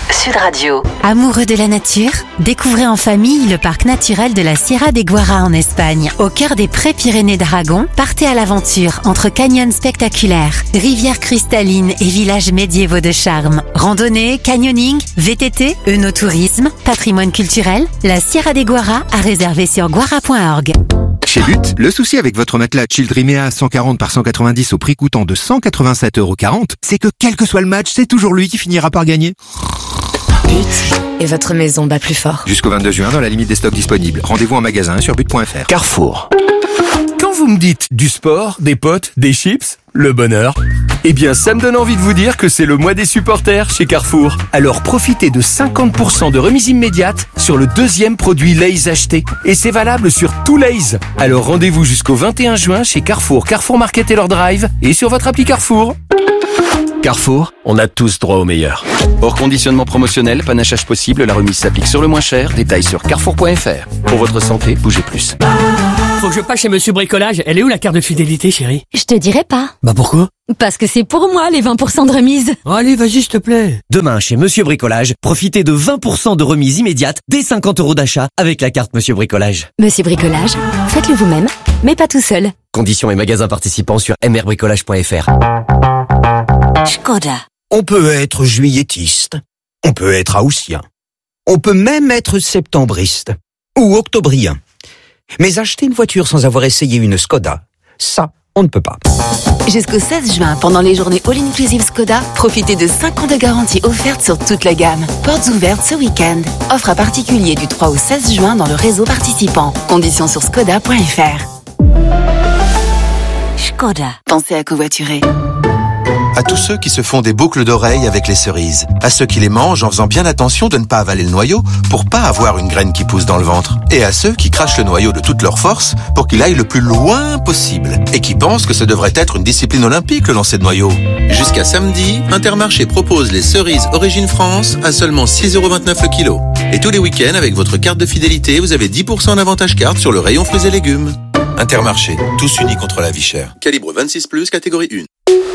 Sud Radio. Amoureux de la nature, découvrez en famille le parc naturel de la Sierra de Guara en Espagne. Au cœur des Pré-Pyrénées d'Aragon, partez à l'aventure entre canyons spectaculaires, rivières cristallines et villages médiévaux de charme. Randonnée, canyoning, VTT, œnotourisme, patrimoine culturel, la Sierra de Guara à réserver sur guara.org. Chez But, le souci avec votre matelas Childrimea 140 par 190 au prix coûtant de 187,40 €, c'est que quel que soit le match, c'est toujours lui qui finira par gagner. But, et votre maison bat plus fort. Jusqu'au 22 juin, dans la limite des stocks disponibles. Rendez-vous en magasin sur but.fr. Carrefour. Quand vous me dites du sport, des potes, des chips, le bonheur, eh bien ça me donne envie de vous dire que c'est le mois des supporters chez Carrefour. Alors profitez de 50% de remise immédiate sur le deuxième produit Lay's acheté. Et c'est valable sur tout Lay's. Alors rendez-vous jusqu'au 21 juin chez Carrefour, Carrefour Market et leur drive et sur votre appli Carrefour. Carrefour, on a tous droit au meilleur. Hors conditionnement promotionnel, panachage possible, la remise s'applique sur le moins cher. Détails sur carrefour.fr. Pour votre santé, bougez plus. Faut que je passe chez Monsieur Bricolage. Elle est où la carte de fidélité, chérie? Je te dirai pas. Bah pourquoi? Parce que c'est pour moi les 20% de remise. Oh, allez, vas-y, s'il te plaît. Demain, chez Monsieur Bricolage, profitez de 20% de remise immédiate dès 50 € d'achat avec la carte Monsieur Bricolage. Monsieur Bricolage, faites-le vous-même, mais pas tout seul. Conditions et magasins participants sur mrbricolage.fr. Škoda. On peut être juilletiste, on peut être haussien, on peut même être septembriste ou octobrien. Mais acheter une voiture sans avoir essayé une Škoda, ça, on ne peut pas. Jusqu'au 16 juin, pendant les journées All Inclusive Skoda, profitez de 5 ans de garantie offerte sur toute la gamme. Portes ouvertes ce week-end. Offre à particulier du 3 au 16 juin dans le réseau participant. Conditions sur skoda.fr. Škoda. Pensez à covoiturer. À tous ceux qui se font des boucles d'oreilles avec les cerises. À ceux qui les mangent en faisant bien attention de ne pas avaler le noyau pour pas avoir une graine qui pousse dans le ventre. Et à ceux qui crachent le noyau de toute leur force pour qu'il aille le plus loin possible. Et qui pensent que ce devrait être une discipline olympique, le lancer de noyau. Jusqu'à samedi, Intermarché propose les cerises Origine France à seulement 6,29 € le kilo. Et tous les week-ends, avec votre carte de fidélité, vous avez 10% d'avantage carte sur le rayon fruits et légumes. Intermarché, tous unis contre la vie chère. Calibre 26+, catégorie 1.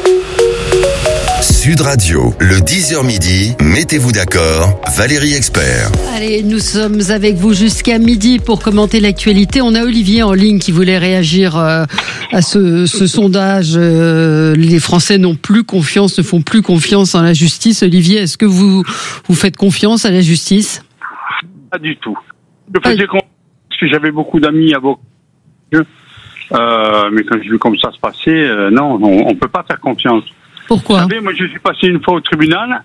Sud Radio, le 10h midi, mettez-vous d'accord, Valérie Expert. Allez, nous sommes avec vous jusqu'à midi pour commenter l'actualité. On a Olivier en ligne qui voulait réagir à ce sondage. Les Français ne font plus confiance en la justice. Olivier, est-ce que vous faites confiance à la justice? Pas du tout. Je faisais confiance parce que j'avais beaucoup d'amis avocats. Mais quand j'ai vu comme ça se passer, non, on peut pas faire confiance. Pourquoi? Vous savez, moi je suis passé une fois au tribunal.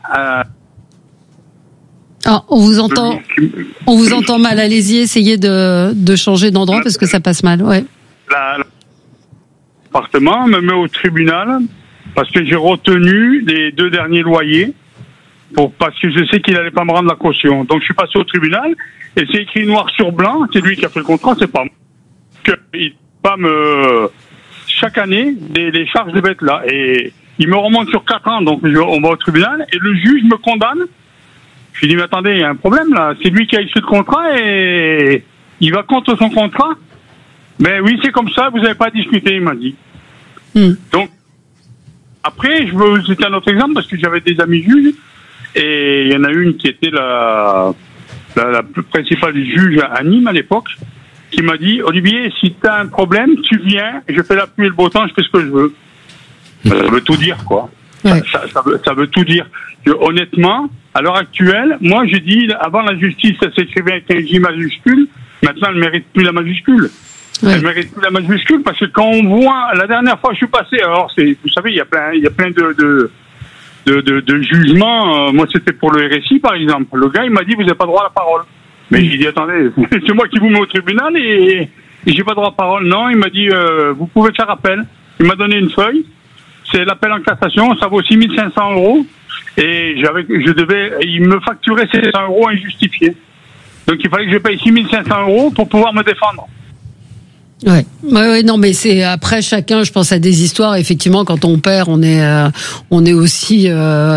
On vous entend mal. Allez-y, essayez de changer d'endroit parce que ça passe mal. Ouais. L'appartement me met au tribunal parce que j'ai retenu les 2 derniers loyers parce que je sais qu'il allait pas me rendre la caution. Donc je suis passé au tribunal et c'est écrit noir sur blanc. C'est lui qui a fait le contrat, c'est pas moi. Il va me chaque année des charges de bêtes là et il me remonte sur 4 ans, donc on va au tribunal, et le juge me condamne. Je lui dis, mais attendez, il y a un problème là, c'est lui qui a écrit le contrat, et il va contre son contrat. Mais oui, c'est comme ça, vous n'avez pas discuté, il m'a dit. Donc, après, c'était un autre exemple, parce que j'avais des amis juges, et il y en a une qui était la principale juge à Nîmes à l'époque, qui m'a dit, Olivier, si tu as un problème, tu viens, je fais la pluie et le beau temps, je fais ce que je veux. Ça veut tout dire, quoi. Ouais. Ça veut tout dire. Honnêtement, à l'heure actuelle, moi, je dis, avant la justice, ça s'écrivait avec un J majuscule. Maintenant, elle ne mérite plus la majuscule. Ouais. Elle mérite plus la majuscule parce que quand on voit, la dernière fois, je suis passé, alors vous savez, il y a plein de jugements. Moi, c'était pour le RSI, par exemple. Le gars, il m'a dit, vous n'avez pas droit à la parole. Mais j'ai dit, attendez, c'est moi qui vous mets au tribunal et j'ai pas droit à la parole. Non, il m'a dit, vous pouvez faire appel. Il m'a donné une feuille. C'est l'appel en cassation, ça vaut 6 500 €. Et il me facturait ces 100 € injustifiés. Donc il fallait que je paye 6 500 € pour pouvoir me défendre. Ouais. Oui, non, mais c'est après chacun. Je pense à des histoires. Effectivement, quand on perd, on est aussi,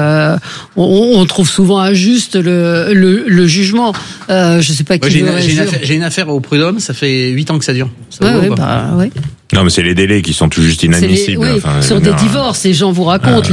on trouve souvent injuste le jugement. Je sais pas qui. J'ai une affaire au prud'homme. Ça fait 8 ans que ça dure. Ouais. Non, mais c'est les délais qui sont tout juste inadmissibles. Sur des divorces, les gens vous racontent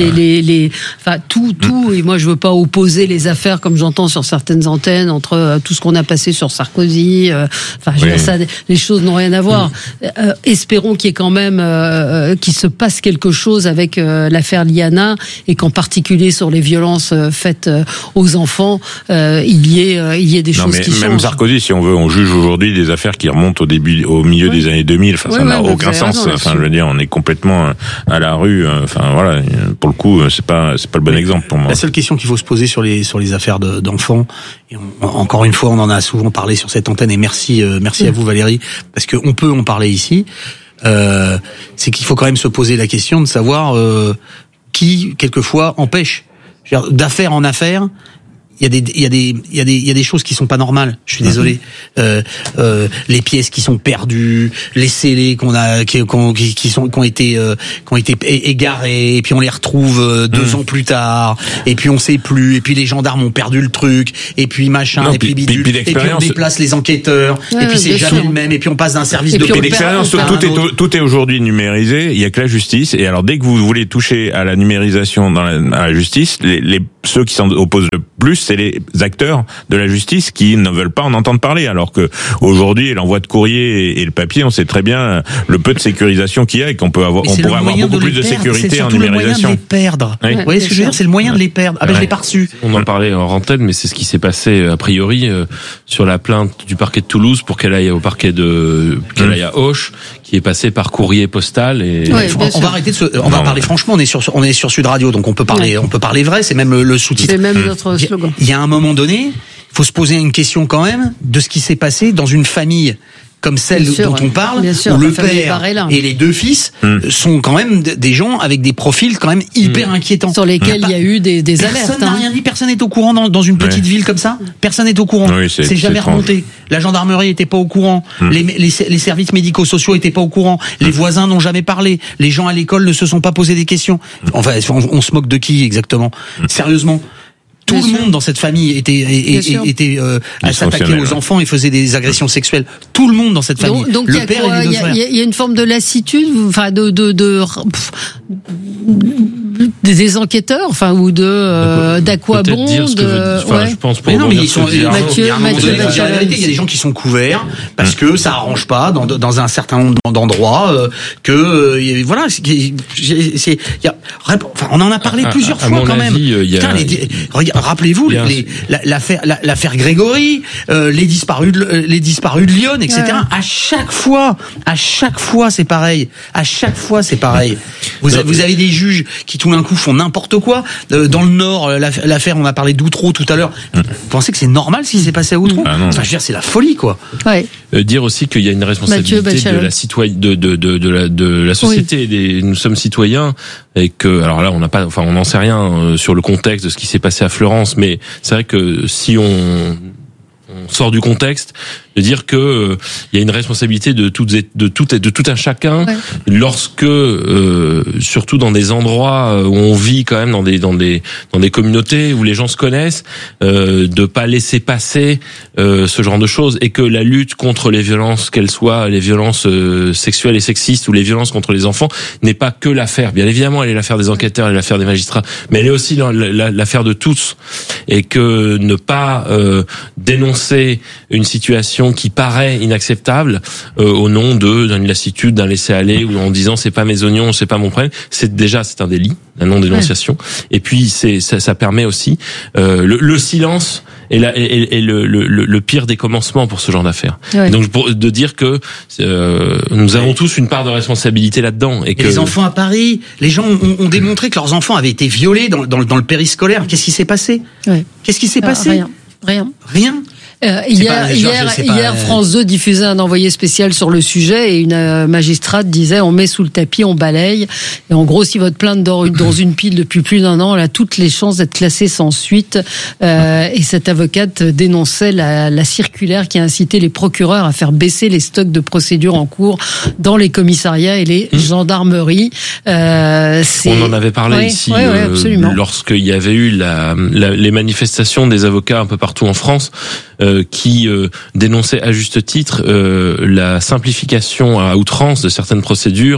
tout. Et moi, je veux pas opposer les affaires comme j'entends sur certaines antennes entre tout ce qu'on a passé sur Sarkozy. Je veux dire, ça, les choses n'ont rien à voir. Espérons qu'il y ait quand même qu'il se passe quelque chose avec l'affaire Liana et qu'en particulier sur les violences faites aux enfants, il y ait des choses qui changent. Même Sarkozy, si on veut, on juge aujourd'hui des affaires qui remontent au milieu des années 2000. Enfin, ça n'a aucun sens. Je veux dire, on est complètement à la rue. Pour le coup, c'est pas le bon exemple pour moi. La seule question qu'il faut se poser sur les affaires d'enfants, et encore une fois, on en a souvent parlé sur cette antenne, et merci à vous Valérie, parce que on peut en parler ici. C'est qu'il faut quand même se poser la question de savoir qui quelquefois empêche. D'affaire en affaire, il y a des choses qui sont pas normales. Je suis désolé. Les pièces qui sont perdues, les scellés qui ont été égarés, et puis on les retrouve 2 ans plus tard, et puis on sait plus, et puis les gendarmes ont perdu le truc, et puis machin, et puis bidule, et puis on déplace les enquêteurs, et puis c'est jamais le même, et puis on passe d'un service de d'expérience. Tout est aujourd'hui numérisé. Il y a que la justice, et alors dès que vous voulez toucher à la numérisation à la justice, ceux qui s'en opposent le plus, c'est les acteurs de la justice qui ne veulent pas en entendre parler, alors que aujourd'hui l'envoi de courrier et le papier, on sait très bien le peu de sécurisation qu'il y a et qu'on pourrait avoir beaucoup plus de sécurité en numérisation. C'est le moyen de les perdre. Oui. Vous voyez ce que je veux dire, c'est le moyen de les perdre. Je l'ai pas reçu. On en parlait en antenne, mais c'est ce qui s'est passé a priori sur la plainte du parquet de Toulouse pour qu'elle aille au parquet qu'elle aille à Auch, qui est passé par courrier postal. Et on va arrêter on va parler franchement. On est sur Sud Radio, donc on peut parler vrai. C'est même le sous-titre. C'est même notre slogan. Il y a un moment donné, il faut se poser une question quand même de ce qui s'est passé dans une famille comme celle dont on parle, où le père et les 2 fils sont quand même des gens avec des profils quand même hyper inquiétants. Sur lesquels il y a eu des alertes. Personne n'a rien dit, personne n'est au courant dans une petite ville comme ça. Personne n'est au courant. C'est jamais remonté. La gendarmerie était pas au courant. Les services médico-sociaux étaient pas au courant. Les voisins n'ont jamais parlé. Les gens à l'école ne se sont pas posé des questions. Enfin, on se moque de qui exactement? Sérieusement? Tout le monde dans cette famille était à s'attaquer aux enfants et faisait des agressions sexuelles. Tout le monde dans cette famille. Donc le père et les 2 frères. Il y a une forme de lassitude, enfin des enquêteurs, ou d'Aquabond. Je pense pour Mathieu, il y a des gens qui sont couverts parce que ça arrange pas dans un certain nombre d'endroits on en a parlé plusieurs fois quand même. Rappelez-vous l'affaire Grégory, les disparus de Lyon, etc. À chaque fois c'est pareil. Vous avez des juges qui tout d'un coup font n'importe quoi. Dans le Nord, l'affaire, on a parlé d'Outreau tout à l'heure. Vous pensez que c'est normal ce qui s'est passé à Outreau? Je veux dire, c'est la folie, quoi. Dire aussi qu'il y a une responsabilité de la société. Nous sommes citoyens et que, alors là, on n'en sait rien sur le contexte de ce qui s'est passé à Fleurance, mais c'est vrai que si on sort du contexte, de dire que il y a une responsabilité de tout un chacun lorsque surtout dans des endroits où on vit quand même dans des communautés où les gens se connaissent, de pas laisser passer ce genre de choses, et que la lutte contre les violences, qu'elles soient les violences sexuelles et sexistes ou les violences contre les enfants, n'est pas que l'affaire. Bien évidemment, elle est l'affaire des enquêteurs, elle est l'affaire des magistrats, mais elle est aussi l'affaire de tous, et que ne pas dénoncer une situation qui paraît inacceptable au nom d'une lassitude, d'un laisser-aller, ou en disant c'est pas mes oignons, c'est pas mon problème, c'est un délit, la non-dénonciation. Et puis ça permet aussi le silence et le pire des commencements pour ce genre d'affaires. Donc de dire que nous avons tous une part de responsabilité là-dedans, et que les enfants à Paris, les gens ont démontré que leurs enfants avaient été violés dans le périscolaire. Qu'est-ce qui s'est passé? Qu'est-ce qui s'est passé? Rien. Hier, France 2 diffusait un envoyé spécial sur le sujet et une magistrate disait on met sous le tapis, on balaye. Et en gros, si votre plainte dort dans une pile depuis plus d'1 an, elle a toutes les chances d'être classée sans suite. Et cette avocate dénonçait la circulaire qui a incité les procureurs à faire baisser les stocks de procédures en cours dans les commissariats et les gendarmeries. On en avait parlé ici lorsqu'il y avait eu les manifestations des avocats un peu partout en France qui dénonçaient à juste titre la simplification à outrance de certaines procédures,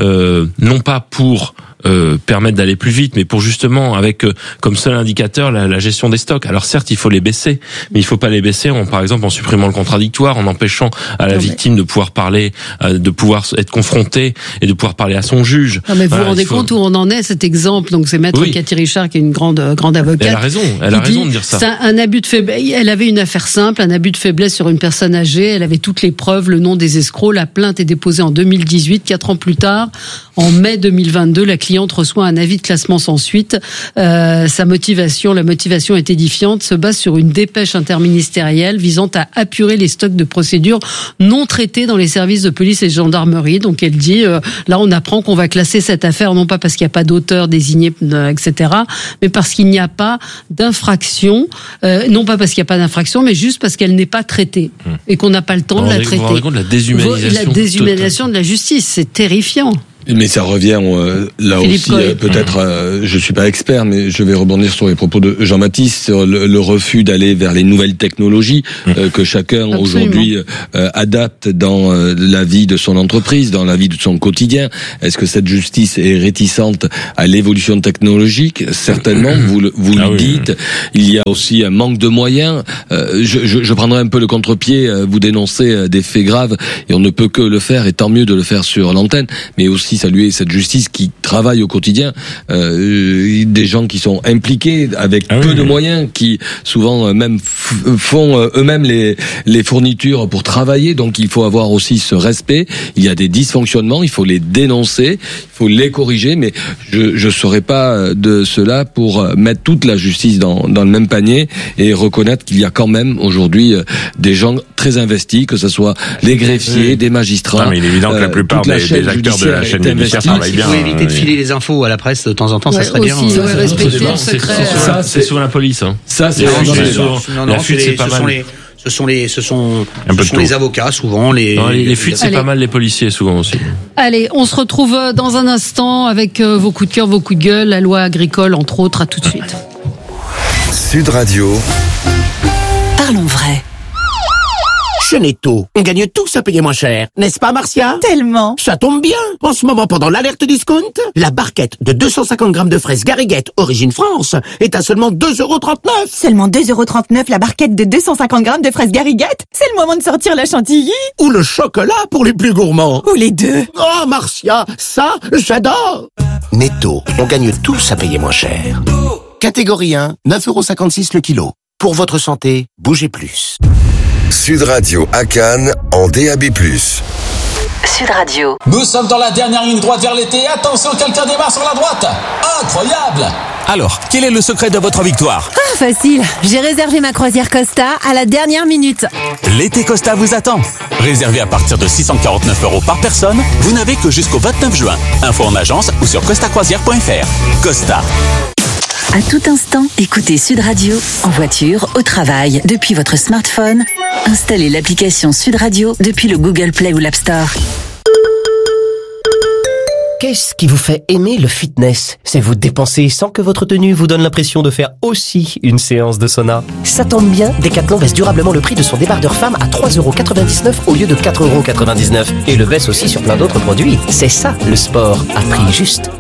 non pas pour permettre d'aller plus vite, mais pour justement avec comme seul indicateur la gestion des stocks. Alors certes, il faut les baisser, mais il faut pas les baisser par exemple en supprimant le contradictoire, en empêchant à la victime de pouvoir parler, de pouvoir être confrontée et de pouvoir parler à son juge. Non, mais vous vous rendez compte où on en est, cet exemple? Donc c'est Maître Cathy Richard qui est une grande avocate. Elle a raison de dire ça. C'est un abus de faiblesse. Elle avait une affaire simple, un abus de faiblesse sur une personne âgée. Elle avait toutes les preuves, le nom des escrocs. La plainte est déposée en 2018, 4 ans plus tard, en mai 2022, la cliente reçoit un avis de classement sans suite. La motivation est édifiante, se base sur une dépêche interministérielle visant à apurer les stocks de procédures non traitées dans les services de police et de gendarmerie. Donc elle dit, là on apprend qu'on va classer cette affaire non pas parce qu'il n'y a pas d'auteur désigné, etc., mais parce qu'il n'y a pas d'infraction, non pas parce qu'il n'y a pas d'infraction, mais juste parce qu'elle n'est pas traitée et qu'on n'a pas le temps de la traiter. Vous vous rendez compte de la déshumanisation? La déshumanisation de la justice, c'est terrifiant. Mais ça revient là Philippe aussi, Cohen. peut-être, je suis pas expert, mais je vais rebondir sur les propos de Jean-Baptiste sur le refus d'aller vers les nouvelles technologies que chacun aujourd'hui adapte dans la vie de son entreprise, dans la vie de son quotidien. Est-ce que cette justice est réticente à l'évolution technologique? Certainement, vous le dites. Il y a aussi un manque de moyens. Je prendrai un peu le contre-pied. Vous dénoncez des faits graves et on ne peut que le faire, et tant mieux de le faire sur l'antenne, mais aussi saluer cette justice qui travaille au quotidien, des gens qui sont impliqués avec peu de moyens, qui souvent même font eux-mêmes les fournitures pour travailler. Donc il faut avoir aussi ce respect. Il y a des dysfonctionnements, il faut les dénoncer, il faut les corriger, mais je serai pas de cela pour mettre toute la justice dans le même panier et reconnaître qu'il y a quand même aujourd'hui des gens très investis, que ce soit les greffiers, des magistrats. Non, mais il est évident que la plupart des acteurs de la chaîne judiciaire travaillent bien. Il faut éviter de filer les infos à la presse de temps en temps, ça serait bien. C'est souvent la police. Ça, c'est la fuite, c'est pas mal. Ce sont les avocats, souvent. Les fuites, c'est pas mal les policiers, souvent aussi. Allez, on se retrouve dans un instant avec vos coups de cœur, vos coups de gueule, la loi agricole, entre autres. À tout de suite. Sud Radio. Parlons vrai. Chez Netto, on gagne tous à payer moins cher, n'est-ce pas Marcia? Tellement. Ça tombe bien. En ce moment, pendant l'alerte discount, la barquette de 250 grammes de fraises Gariguette origine France est à seulement 2,39 €. Seulement 2,39 € la barquette de 250 grammes de fraises Gariguette? C'est le moment de sortir la chantilly. Ou le chocolat pour les plus gourmands. Ou les deux. Oh Marcia, ça, j'adore. Netto, on gagne tous à payer moins cher. Catégorie 1, 9,56 € le kilo. Pour votre santé, bougez plus. Sud Radio à Cannes en DAB+. Sud Radio. Nous sommes dans la dernière ligne droite vers l'été. Attention, quelqu'un démarre sur la droite. Incroyable! Alors, quel est le secret de votre victoire? Ah, facile. J'ai réservé ma croisière Costa à la dernière minute. L'été Costa vous attend. Réservé à partir de 649 € par personne, vous n'avez que jusqu'au 29 juin. Info en agence ou sur costacroisière.fr. Costa. À tout instant, écoutez Sud Radio en voiture, au travail, depuis votre smartphone. Installez l'application Sud Radio depuis le Google Play ou l'App Store. Qu'est-ce qui vous fait aimer le fitness? C'est vous dépenser sans que votre tenue vous donne l'impression de faire aussi une séance de sauna. Ça tombe bien, Decathlon baisse durablement le prix de son débardeur femme à 3,99 € au lieu de 4,99 € et le baisse aussi sur plein d'autres produits. C'est ça le sport à prix juste.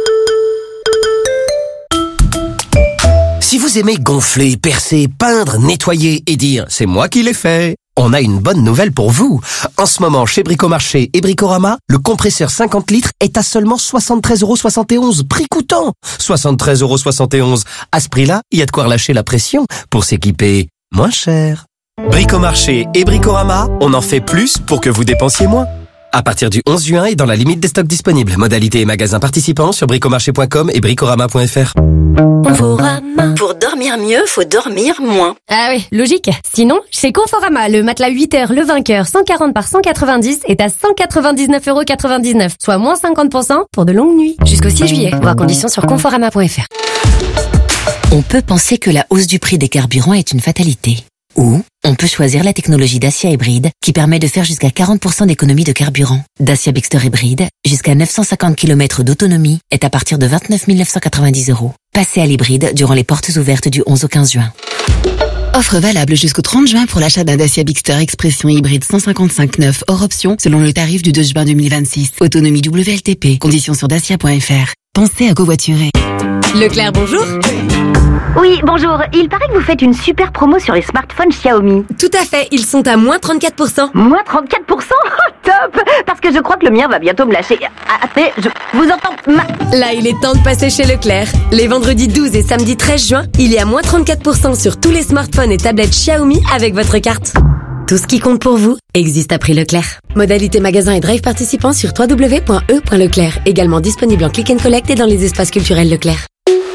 Si vous aimez gonfler, percer, peindre, nettoyer et dire « c'est moi qui l'ai fait », on a une bonne nouvelle pour vous. En ce moment, chez Bricomarché et Bricorama, le compresseur 50 litres est à seulement 73,71 €, prix coûtant. 73,71 €. À ce prix-là, il y a de quoi relâcher la pression pour s'équiper moins cher. Bricomarché et Bricorama, on en fait plus pour que vous dépensiez moins. À partir du 11 juin et dans la limite des stocks disponibles. Modalités et magasins participants sur bricomarché.com et bricorama.fr. Conforama. Pour dormir mieux, faut dormir moins. Ah oui, logique. Sinon, chez Conforama, le matelas 8 heures, le vainqueur, 140 par 190 est à 199,99€, soit moins 50% pour de longues nuits. Jusqu'au 6 juillet. Voir conditions sur conforama.fr. On peut penser que la hausse du prix des carburants est une fatalité. Ou on peut choisir la technologie Dacia Hybride qui permet de faire jusqu'à 40% d'économie de carburant. Dacia Bigster Hybride, jusqu'à 950 km d'autonomie, est à partir de 29 990€. Passez à l'hybride durant les portes ouvertes du 11 au 15 juin. Offre valable jusqu'au 30 juin pour l'achat d'un Dacia Bigster Expression hybride 155/9 hors option selon le tarif du 2 juin 2026. Autonomie WLTP. Conditions sur dacia.fr. Pensez à covoiturer. Leclerc, bonjour. Oui, bonjour. Il paraît que vous faites une super promo sur les smartphones Xiaomi. Tout à fait, ils sont à moins 34%. Moins 34%? Oh, top! Parce que je crois que le mien va bientôt me lâcher. Attendez, je vous entends Là, il est temps de passer chez Leclerc. Les vendredis 12 et samedi 13 juin, il y a moins 34% sur tous les smartphones et tablettes Xiaomi avec votre carte. Tout ce qui compte pour vous existe à prix Leclerc. Modalité magasin et drive participants sur www.e.leclerc. Également disponible en click and collect et dans les espaces culturels Leclerc.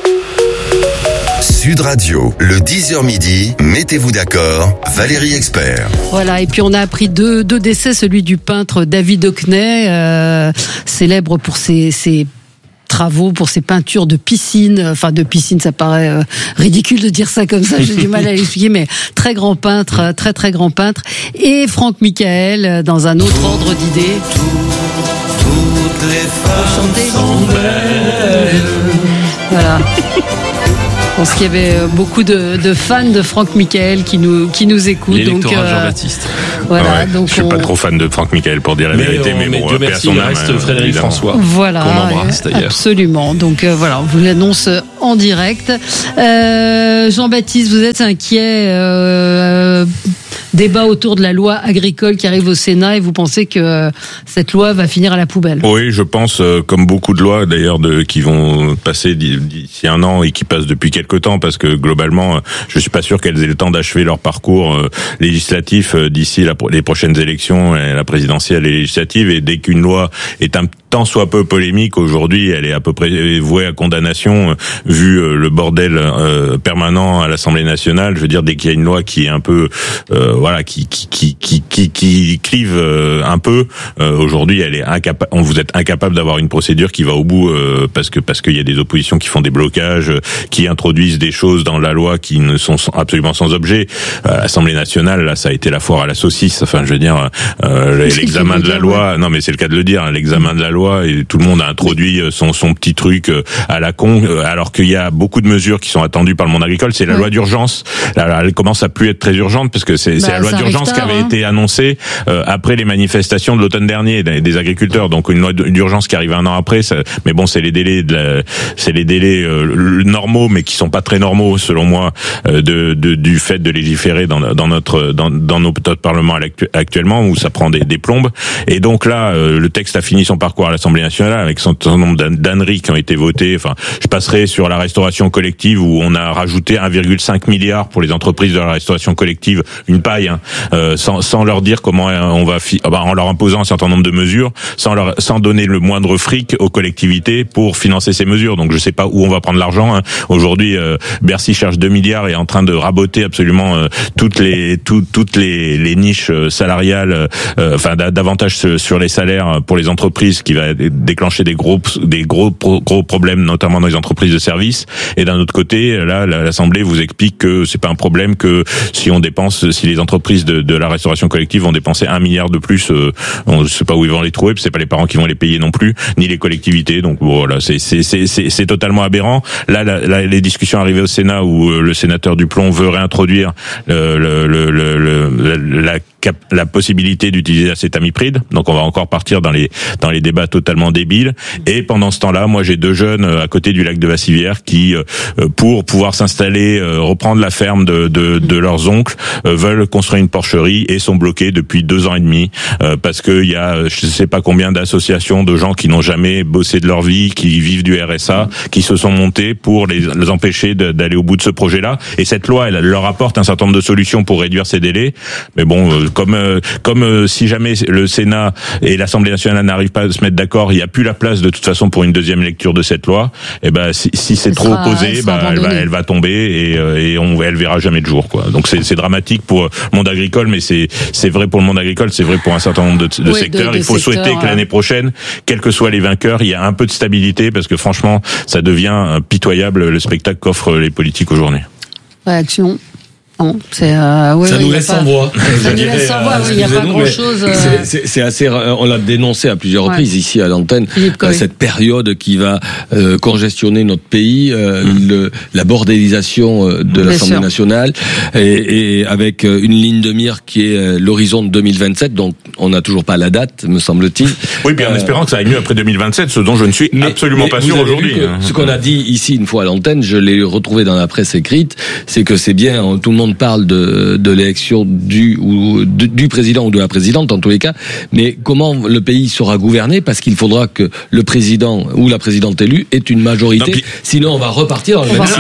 Sud Radio, le 10h midi, mettez-vous d'accord, Valérie Expert. Voilà, et puis on a appris deux décès, celui du peintre David Hockney, célèbre pour ses travaux, pour ses peintures de piscine. Enfin, de piscine, ça paraît ridicule de dire ça comme ça, j'ai du mal à l'expliquer, mais très grand peintre, très très grand peintre. Et Franck Michael, dans un autre ordre d'idées. Toutes les femmes sont belles. Voilà. Je pense qu'il y avait beaucoup de fans de Franck Michael qui nous écoutent. L'électorat Jean-Baptiste. Voilà, ouais, donc je suis pas trop fan de Franck Michael pour dire la vérité, mais bon, Dieu merci, il reste Frédéric François. Voilà, qu'on embrasse d'ailleurs. Absolument. Donc voilà, on vous l'annonce en direct. Jean-Baptiste, vous êtes inquiet. Débat autour de la loi agricole qui arrive au Sénat et vous pensez que cette loi va finir à la poubelle? Oui, je pense, comme beaucoup de lois d'ailleurs qui vont passer d'ici un an et qui passent depuis quelque temps, parce que globalement, je suis pas sûr qu'elles aient le temps d'achever leur parcours législatif d'ici les prochaines élections, la présidentielle et législative. Et dès qu'une loi est un tant soit peu polémique, aujourd'hui, elle est à peu près vouée à condamnation, vu le bordel permanent à l'Assemblée nationale. Je veux dire, dès qu'il y a une loi qui est un peu voilà, qui clive un peu, aujourd'hui, elle est vous êtes incapable d'avoir une procédure qui va au bout, parce qu'il y a des oppositions qui font des blocages, qui introduisent des choses dans la loi qui ne sont absolument sans objet. L'Assemblée nationale, là, ça a été la foire à la saucisse. Enfin, je veux dire, l'examen de la loi. Non, mais c'est le cas de le dire. Hein, l'examen de la loi, et tout le monde a introduit son petit truc à la con, alors qu'il y a beaucoup de mesures qui sont attendues par le monde agricole. C'est la loi d'urgence. Elle commence à plus être très urgente, parce que c'est la loi d'urgence qui avait été annoncée après les manifestations de l'automne dernier des agriculteurs. Donc une loi d'urgence qui arrive un an après. Mais bon, c'est les délais normaux, mais qui sont pas très normaux selon moi, du fait de légiférer dans notre Parlement actuellement, où ça prend des plombes. Et donc là, le texte a fini son parcours à l'Assemblée nationale avec un certain nombre d'âneries qui ont été votées. Enfin, je passerai sur la restauration collective, où on a rajouté 1,5 milliard pour les entreprises de la restauration collective, une paille, hein, sans leur dire comment on va en leur imposant un certain nombre de mesures, sans donner le moindre fric aux collectivités pour financer ces mesures. Donc je sais pas où on va prendre l'argent, hein. Aujourd'hui, Bercy cherche 2 milliards et est en train de raboter absolument toutes les niches salariales, enfin d'avantages sur les salaires pour les entreprises, qui va déclencher des gros problèmes, notamment dans les entreprises de services. Et d'un autre côté, là, l'Assemblée vous explique que c'est pas un problème, que si les entreprises de la restauration collective vont dépenser 1 milliard de plus, on ne sait pas où ils vont les trouver, puis c'est pas les parents qui vont les payer non plus, ni les collectivités. Donc voilà, c'est totalement aberrant. Là, les discussions arrivées au Sénat, où le sénateur Duplon veut réintroduire la possibilité d'utiliser l'acétamipride. Donc on va encore partir dans les débats totalement débile. Et pendant ce temps-là, moi j'ai 2 jeunes à côté du lac de Vassivière qui, pour pouvoir s'installer, reprendre la ferme de leurs oncles, veulent construire une porcherie et sont bloqués depuis 2 ans et demi parce que il y a je sais pas combien d'associations de gens qui n'ont jamais bossé de leur vie, qui vivent du RSA, qui se sont montés pour les empêcher d'aller au bout de ce projet-là. Et cette loi, elle leur apporte un certain nombre de solutions pour réduire ces délais. Mais bon, comme si jamais le Sénat et l'Assemblée nationale n'arrivent pas à se mettre d'accord, il n'y a plus la place de toute façon pour une deuxième lecture de cette loi. Et ben si c'est trop opposé, elle va tomber et elle verra jamais de jour, quoi. Donc c'est dramatique pour le monde agricole, mais c'est vrai pour le monde agricole, c'est vrai pour un certain nombre de secteurs. Il faut souhaiter que l'année prochaine, quels que soient les vainqueurs, il y a un peu de stabilité, parce que franchement, ça devient pitoyable le spectacle qu'offrent les politiques aujourd'hui. Réaction. Non, c'est ça nous laisse sans voix. Ça nous laisse sans voix. Il n'y a pas grand-chose. C'est assez. On l'a dénoncé à plusieurs reprises ici à l'antenne. Cette période qui va congestionner notre pays, la bordélisation de l'Assemblée nationale, et avec une ligne de mire qui est l'horizon de 2027. Donc on n'a toujours pas la date, me semble-t-il. Oui, bien en espérant que ça aille mieux après 2027, ce dont je ne suis absolument pas sûr aujourd'hui. Ce qu'on a dit ici une fois à l'antenne, je l'ai retrouvé dans la presse écrite, c'est que c'est bien, tout le monde parle de l'élection du président ou de la présidente en tous les cas, mais comment le pays sera gouverné, parce qu'il faudra que le président ou la présidente élue ait une majorité, sinon on va repartir dans le même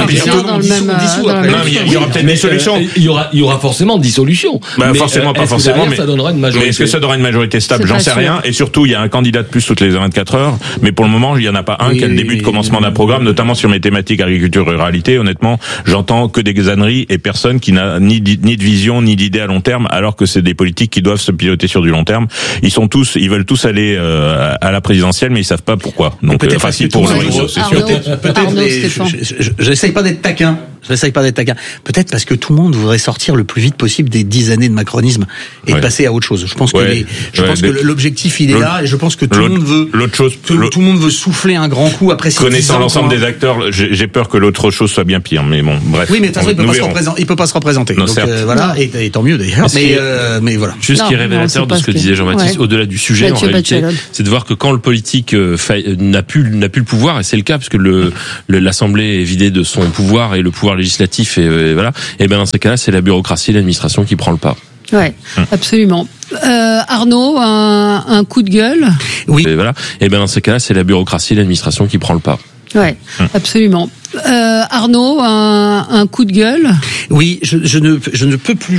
il y aura peut-être des solutions. Il y aura forcément dissolution. Forcément, pas forcément, mais ça donnera une majorité. Mais est-ce que ça donnera une majorité stable? J'en sais rien. Et surtout, il y a un candidat de plus toutes les 24 heures, mais pour le moment, il y en a pas un qui a le début de commencement d'un programme, notamment sur mes thématiques agriculture ruralité. Honnêtement, j'entends que des âneries et personne qui n'a ni de vision ni d'idée à long terme, alors que c'est des politiques qui doivent se piloter sur du long terme. Ils veulent tous aller à la présidentielle, mais ils savent pas pourquoi. Donc facile pour eux, c'est sûr. Peut-être. J'essaye pas d'être taquin. Peut-être parce que tout le monde voudrait sortir le plus vite possible des 10 années de macronisme et de passer à autre chose. Je pense que l'objectif il est là, et je pense que tout le monde veut tout le monde veut souffler un grand coup après ces 10 ans. Connaissant l'ensemble des acteurs, j'ai peur que l'autre chose soit bien pire, mais bon, bref. Oui, mais de toute façon, il peut pas se représenter. Non, donc voilà, et tant mieux d'ailleurs. Mais voilà. Juste ce qui est révélateur de ce que disait Jean-Baptiste, au-delà du sujet, en réalité, c'est de voir que quand le politique n'a plus le pouvoir, et c'est le cas parce que l'Assemblée est vidée de son pouvoir et le pouvoir législatif, et voilà. Et ben dans ces cas-là, c'est la bureaucratie, l'administration qui prend le pas. Ouais, absolument. Arnaud, un coup de gueule. Oui. Et voilà. Et ben dans ces cas-là, c'est la bureaucratie, l'administration qui prend le pas. Ouais, absolument. Arnaud, un coup de gueule. Oui, je ne peux plus